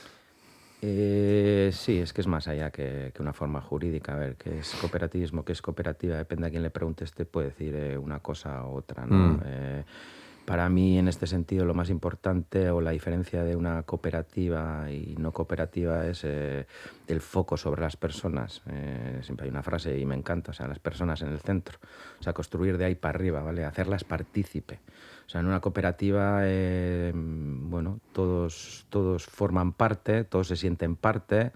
Eh, sí, es que es más allá que, que una forma jurídica. A ver, ¿qué es cooperativismo? ¿Qué es cooperativa? Depende a quién le preguntes, te puede decir eh, una cosa u otra, ¿no? Mm. Eh, para mí, en este sentido, lo más importante o la diferencia de una cooperativa y no cooperativa es eh, el foco sobre las personas. Eh, siempre hay una frase y me encanta, o sea, las personas en el centro. O sea, construir de ahí para arriba, ¿vale? Hacerlas partícipe. O sea, en una cooperativa, eh, bueno, todos, todos forman parte, todos se sienten parte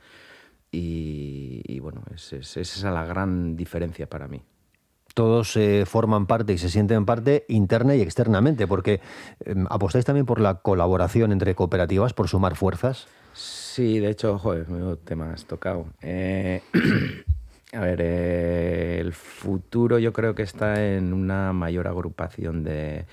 y, y bueno, es, es, es esa la gran diferencia para mí. Todos eh, forman parte y se sienten parte interna y externamente, porque eh, apostáis también por la colaboración entre cooperativas, por sumar fuerzas. Sí, de hecho, joder, menudo tema has tocado. Eh, a ver, eh, el futuro yo creo que está en una mayor agrupación de,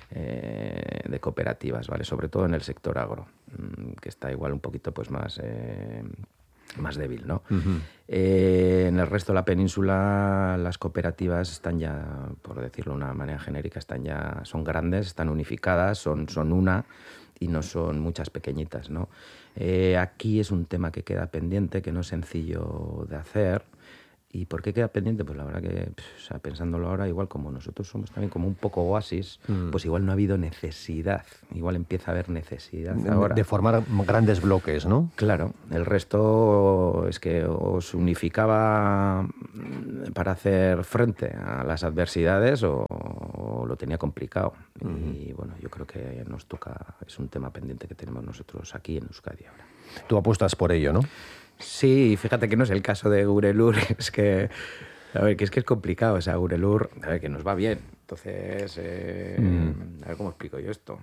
eh, de cooperativas, ¿vale? Sobre todo en el sector agro, que está igual un poquito pues más... Eh, más débil, ¿no? Uh-huh. Eh, en el resto de la península las cooperativas están ya, por decirlo de una manera genérica, están ya, son grandes, están unificadas, son, son una y no son muchas pequeñitas, ¿no? Eh, aquí es un tema que queda pendiente, que no es sencillo de hacer. ¿Y por qué queda pendiente? Pues la verdad que, o sea, pensándolo ahora, igual como nosotros somos también como un poco oasis, mm. pues igual no ha habido necesidad, igual empieza a haber necesidad de, ahora. De formar grandes bloques, ¿no? Claro, el resto es que os unificaba para hacer frente a las adversidades o, o lo tenía complicado. Mm. Y bueno, yo creo que nos toca, es un tema pendiente que tenemos nosotros aquí en Euskadi ahora. Tú apuestas por ello, ¿no? Sí, fíjate que no es el caso de Urelur, es que, a ver, que es que es complicado, o sea, Urelur, a ver, que nos va bien, entonces, eh, mm. a ver cómo explico yo esto,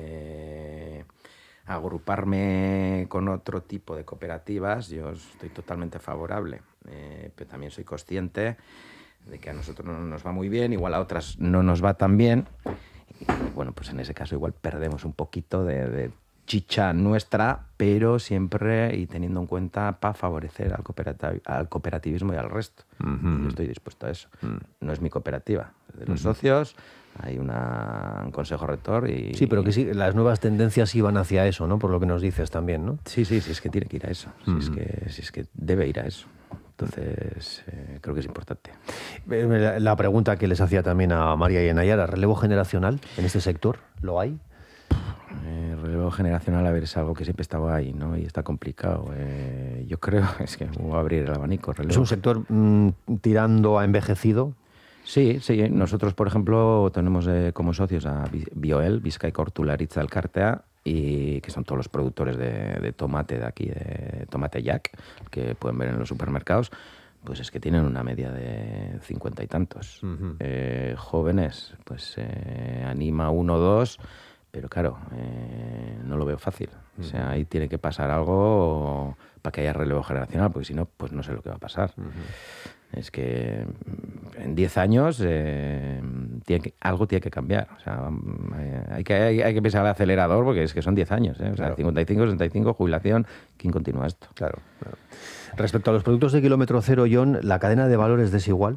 eh, agruparme con otro tipo de cooperativas, yo estoy totalmente favorable, eh, pero también soy consciente de que a nosotros no nos va muy bien, igual a otras no nos va tan bien, y bueno, pues en ese caso igual perdemos un poquito de... de chicha nuestra, pero siempre y teniendo en cuenta para favorecer al, cooperativ- al cooperativismo y al resto. Uh-huh. Yo estoy dispuesto a eso. Uh-huh. No es mi cooperativa, es de los uh-huh. socios, hay una, un consejo rector y... Sí, pero que sí, las nuevas tendencias iban hacia eso, ¿no? Por lo que nos dices también, ¿no? Sí, sí, sí, es que tiene que ir a eso, uh-huh. sí, es que, sí, es que debe ir a eso. Entonces, eh, creo que es importante. La, la pregunta que les hacía también a María y a Nayara, ¿relevo generacional en este sector? ¿Lo hay? Eh, relevo generacional, a ver, es algo que siempre estaba ahí, ¿no? Y está complicado. Eh, yo creo, es que voy a abrir el abanico. Relevo. ¿Es un sector mmm, tirando a envejecido? Sí, sí. Nosotros, por ejemplo, tenemos eh, como socios a Bioel, Bizkaiko Hortularitza Elkartea, y que son todos los productores de, de tomate de aquí, de tomate Jack, que pueden ver en los supermercados. Pues es que tienen una media de cincuenta y tantos. Uh-huh. Eh, jóvenes, pues eh, anima uno o dos... Pero claro, eh, no lo veo fácil. O sea, ahí tiene que pasar algo para que haya relevo generacional, porque si no, pues no sé lo que va a pasar. Uh-huh. Es que en diez años eh, tiene que, algo tiene que cambiar. O sea, hay que, hay, hay que pisar el acelerador porque es que son diez años. ¿eh? O sea, claro. cincuenta y cinco, sesenta y cinco, jubilación. ¿Quién continúa esto? Claro, claro. Respecto a los productos de kilómetro cero, John, ¿la cadena de valor es desigual?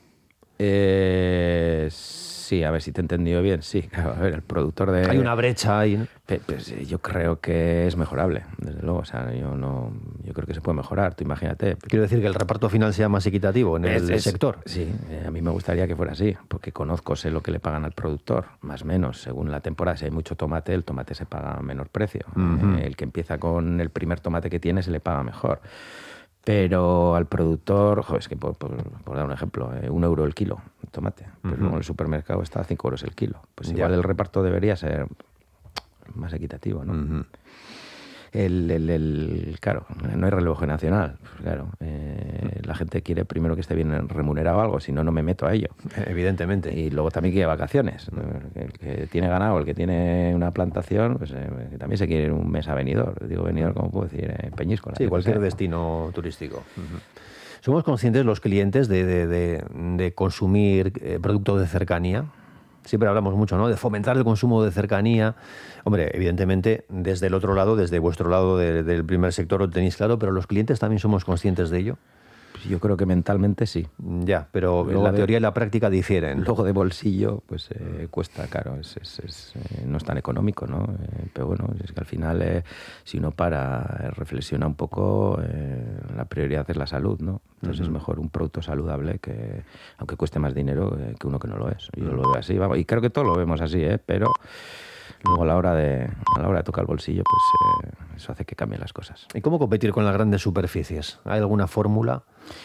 Eh... Sí, a ver si te he entendido bien. Sí, claro, a ver, el productor de... Hay una brecha ahí, ¿no? Pues yo creo que es mejorable, desde luego. O sea, yo no, yo creo que se puede mejorar, tú imagínate. Quiero decir que el reparto final sea más equitativo en el, es, el sector. Sí, a mí me gustaría que fuera así, porque conozco, sé lo que le pagan al productor, más o menos, según la temporada. Si hay mucho tomate, el tomate se paga a menor precio. Uh-huh. El que empieza con el primer tomate que tiene se le paga mejor. Pero al productor, joder, es que por, por, por dar un ejemplo, eh, un euro el kilo de tomate. Pero uh-huh. luego en el supermercado está a cinco euros el kilo. Pues igual ya. El reparto debería ser más equitativo, ¿no? Uh-huh. El, el, el, claro, no hay relevo generacional. Pues claro, eh, la gente quiere primero que esté bien remunerado algo, si no, no me meto a ello. Evidentemente. Y luego también quiere vacaciones. El que tiene ganado, el que tiene una plantación, pues eh, también se quiere ir un mes a Benidorm. Digo Benidorm, ¿cómo puedo decir? Eh, Peñíscola. Sí, cualquier sea. destino turístico. Uh-huh. ¿Somos conscientes los clientes de, de, de, de consumir eh, productos de cercanía? Siempre hablamos mucho, ¿no?, de fomentar el consumo de cercanía. Hombre, evidentemente, desde el otro lado, desde vuestro lado de, del primer sector lo tenéis claro, pero los clientes también somos conscientes de ello. Yo creo que mentalmente sí. Ya, pero luego la teoría y la práctica difieren. Luego de bolsillo, pues eh, cuesta, claro, es, es, es, eh, no es tan económico, ¿no? Eh, pero bueno, es que al final, eh, si uno para, eh, reflexiona un poco, eh, la prioridad es la salud, ¿no? Entonces uh-huh. es mejor un producto saludable que, aunque cueste más dinero, eh, que uno que no lo es. Yo uh-huh. lo veo así, vamos, y creo que todos lo vemos así, ¿eh? Pero luego a la hora de, a la hora de tocar el bolsillo, pues eh, eso hace que cambien las cosas. ¿Y cómo competir con las grandes superficies? ¿Hay alguna fórmula?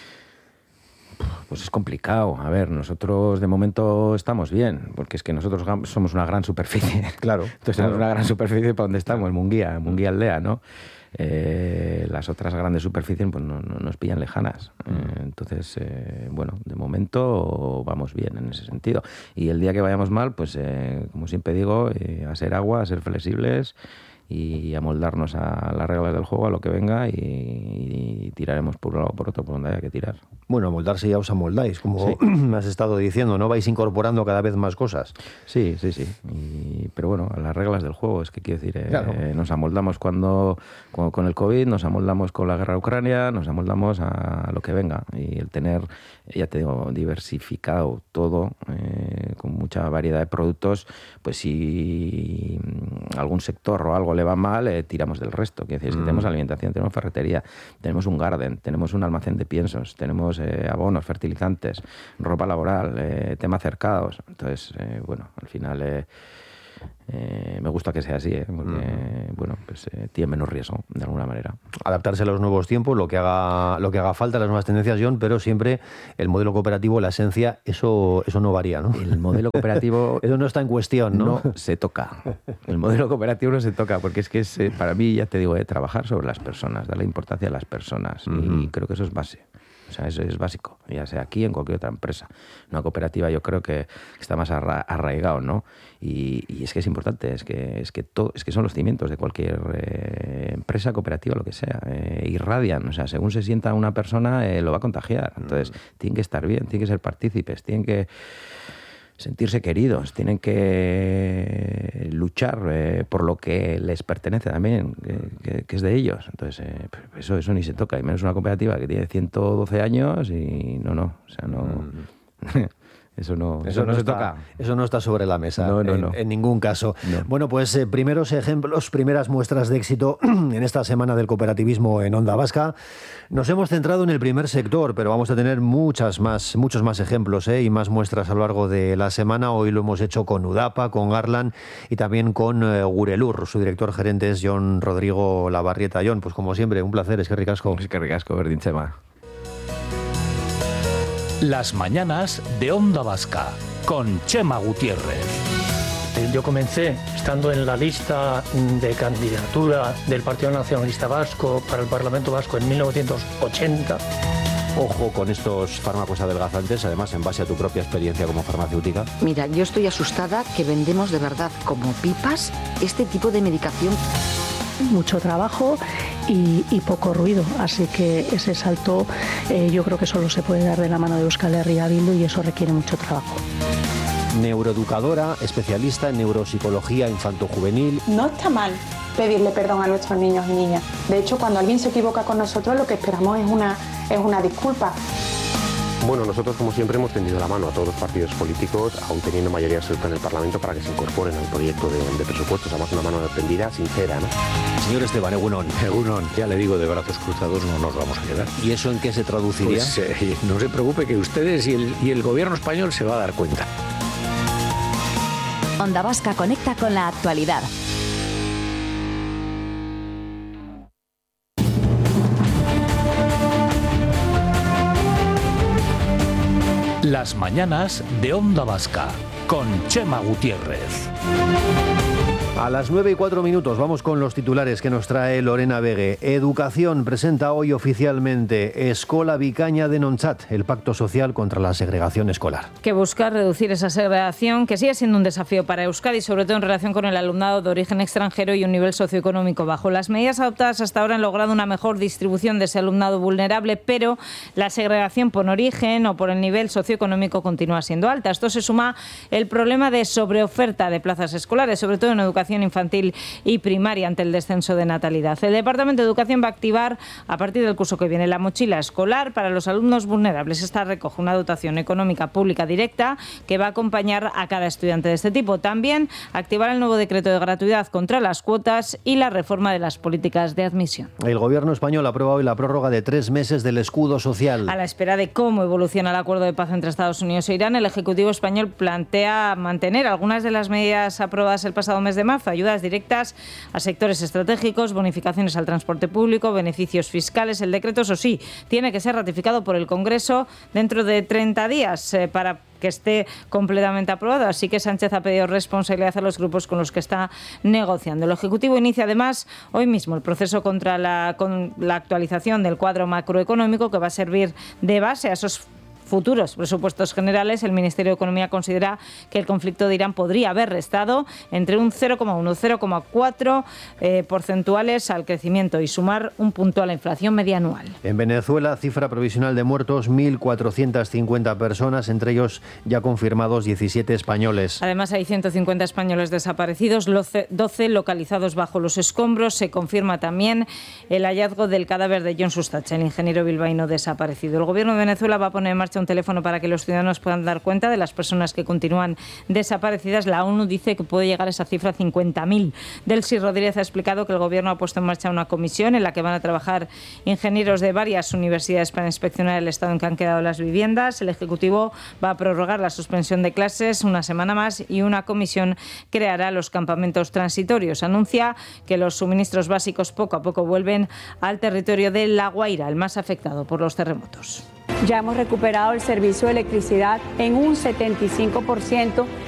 Pues es complicado. A ver, nosotros de momento estamos bien, porque es que nosotros somos una gran superficie. Claro. Entonces claro. somos una gran superficie para donde estamos, Munguía, Munguía Aldea, ¿no? Eh, las otras grandes superficies pues no, no nos pillan lejanas. Eh, entonces, eh, bueno, de momento vamos bien en ese sentido. Y el día que vayamos mal, pues eh, como siempre digo, eh, a ser agua, a ser flexibles y amoldarnos a las reglas del juego, a lo que venga, y, y tiraremos por un lado o por otro, por donde haya que tirar. Bueno, amoldarse ya os amoldáis, como sí. me has estado diciendo, ¿no? Vais incorporando cada vez más cosas. Sí, sí, sí. Y, pero bueno, a las reglas del juego, es que quiero decir, eh, claro. nos amoldamos cuando, cuando con el COVID, nos amoldamos con la guerra de Ucrania, nos amoldamos a lo que venga. Y el tener, ya te digo, diversificado todo, eh, con mucha variedad de productos, pues si algún sector o algo le va mal, eh, tiramos del resto. Quiero decir, mm. si tenemos alimentación, tenemos ferretería, tenemos un garden, tenemos un almacén de piensos, tenemos eh, abonos, fertilizantes, ropa laboral, eh, temas cercados. Entonces, eh, bueno, al final eh, eh, me gusta que sea así, eh, porque mm. bueno, pues eh, tiene menos riesgo, de alguna manera. Adaptarse a los nuevos tiempos, lo que haga, lo que haga falta, las nuevas tendencias, John, pero siempre el modelo cooperativo, la esencia, eso, eso no varía, ¿no? El modelo cooperativo... eso no está en cuestión, ¿no? No se toca. El modelo cooperativo no se toca, porque es que es, eh, para mí, ya te digo, eh, trabajar sobre las personas, darle importancia a las personas, uh-huh. y creo que eso es base. O sea, eso es básico, ya sea aquí o en cualquier otra empresa. Una cooperativa yo creo que está más arra arraigado, ¿no? Y, y es que es importante, es que, es que, todo, es que son los cimientos de cualquier eh, empresa, cooperativa, lo que sea. Eh, irradian, o sea, según se sienta una persona, eh, lo va a contagiar. Entonces, mm. tienen que estar bien, tienen que ser partícipes, tienen que sentirse queridos, tienen que luchar eh, por lo que les pertenece también, que, que, que es de ellos. Entonces, eh, eso, eso ni se toca, y menos una cooperativa que tiene ciento doce años y no, no, o sea, no... Mm. Eso no, eso, eso no, no se está, toca. Eso no está sobre la mesa, no, no, en, no. en ningún caso. No. Bueno, pues eh, primeros ejemplos, primeras muestras de éxito en esta semana del cooperativismo en Onda Vasca. Nos hemos centrado en el primer sector, pero vamos a tener muchas más, muchos más ejemplos eh, y más muestras a lo largo de la semana. Hoy lo hemos hecho con Udapa, con Garland y también con eh, Gurelur. Su director gerente es John Rodrigo Labarrieta. John, pues como siempre, un placer, es que ricasco. Es que ricasco, Berdin Chema. Las mañanas de Onda Vasca, con Chema Gutiérrez. Yo comencé estando en la lista de candidatura del Partido Nacionalista Vasco para el Parlamento Vasco en mil novecientos ochenta. Ojo con estos fármacos adelgazantes, además en base a tu propia experiencia como farmacéutica. Mira, yo estoy asustada que vendemos de verdad como pipas este tipo de medicación. Mucho trabajo y, y poco ruido, así que ese salto eh, yo creo que solo se puede dar de la mano de Euskal Herria Bildu y eso requiere mucho trabajo. Neuroeducadora, especialista en neuropsicología infanto-juvenil. No está mal pedirle perdón a nuestros niños y niñas. De hecho, cuando alguien se equivoca con nosotros, lo que esperamos es una, es una disculpa. Bueno, nosotros como siempre hemos tendido la mano a todos los partidos políticos, aún teniendo mayoría absoluta en el Parlamento, para que se incorporen al proyecto de, de presupuestos. Además, una mano tendida, sincera, ¿no? Señor Esteban, Egunon. Egunon, ya le digo, de brazos cruzados no nos vamos a quedar. ¿Y eso en qué se traduciría? Pues, eh, no se preocupe, que ustedes y el, y el gobierno español se va a dar cuenta. Onda Vasca conecta con la actualidad. Las mañanas de Onda Vasca, con Chema Gutiérrez. A las nueve y cuatro minutos vamos con los titulares que nos trae Lorena Vegue. Educación presenta hoy oficialmente Escola Vicaña de Nontzat, el pacto social contra la segregación escolar. Que busca reducir esa segregación, que sigue siendo un desafío para Euskadi, sobre todo en relación con el alumnado de origen extranjero y un nivel socioeconómico bajo. Las medidas adoptadas hasta ahora han logrado una mejor distribución de ese alumnado vulnerable, pero la segregación por origen o por el nivel socioeconómico continúa siendo alta. Esto se suma el problema de sobreoferta de plazas escolares, sobre todo en educación educación infantil y primaria ante el descenso de natalidad. El Departamento de Educación va a activar a partir del curso que viene la mochila escolar para los alumnos vulnerables. Esta recoge una dotación económica pública directa que va a acompañar a cada estudiante de este tipo. También activar el nuevo decreto de gratuidad contra las cuotas y la reforma de las políticas de admisión. El Gobierno español ha aprobado hoy la prórroga de tres meses del escudo social. A la espera de cómo evoluciona el acuerdo de paz entre Estados Unidos e Irán, el Ejecutivo español plantea mantener algunas de las medidas aprobadas el pasado mes de marzo, ayudas directas a sectores estratégicos, bonificaciones al transporte público, beneficios fiscales. El decreto, eso sí, tiene que ser ratificado por el Congreso dentro de treinta días eh, para que esté completamente aprobado. Así que Sánchez ha pedido responsabilidad a los grupos con los que está negociando. El Ejecutivo inicia además hoy mismo el proceso contra la, con la actualización del cuadro macroeconómico que va a servir de base a esos futuros presupuestos generales. El Ministerio de Economía considera que el conflicto de Irán podría haber restado entre un cero coma uno y cero coma cuatro eh, porcentuales al crecimiento y sumar un punto a la inflación media anual. En Venezuela, cifra provisional de muertos, mil cuatrocientas cincuenta personas, entre ellos ya confirmados diecisiete españoles. Además, hay ciento cincuenta españoles desaparecidos, doce localizados bajo los escombros. Se confirma también el hallazgo del cadáver de John Sustache, el ingeniero bilbaíno desaparecido. El Gobierno de Venezuela va a poner en marcha un teléfono para que los ciudadanos puedan dar cuenta de las personas que continúan desaparecidas. La ONU dice que puede llegar a esa cifra cincuenta mil. Delcy Rodríguez ha explicado que el Gobierno ha puesto en marcha una comisión en la que van a trabajar ingenieros de varias universidades para inspeccionar el estado en que han quedado las viviendas. El Ejecutivo va a prorrogar la suspensión de clases una semana más y una comisión creará los campamentos transitorios. Anuncia que los suministros básicos poco a poco vuelven al territorio de La Guaira, el más afectado por los terremotos. Ya hemos recuperado el servicio de electricidad en un setenta y cinco por ciento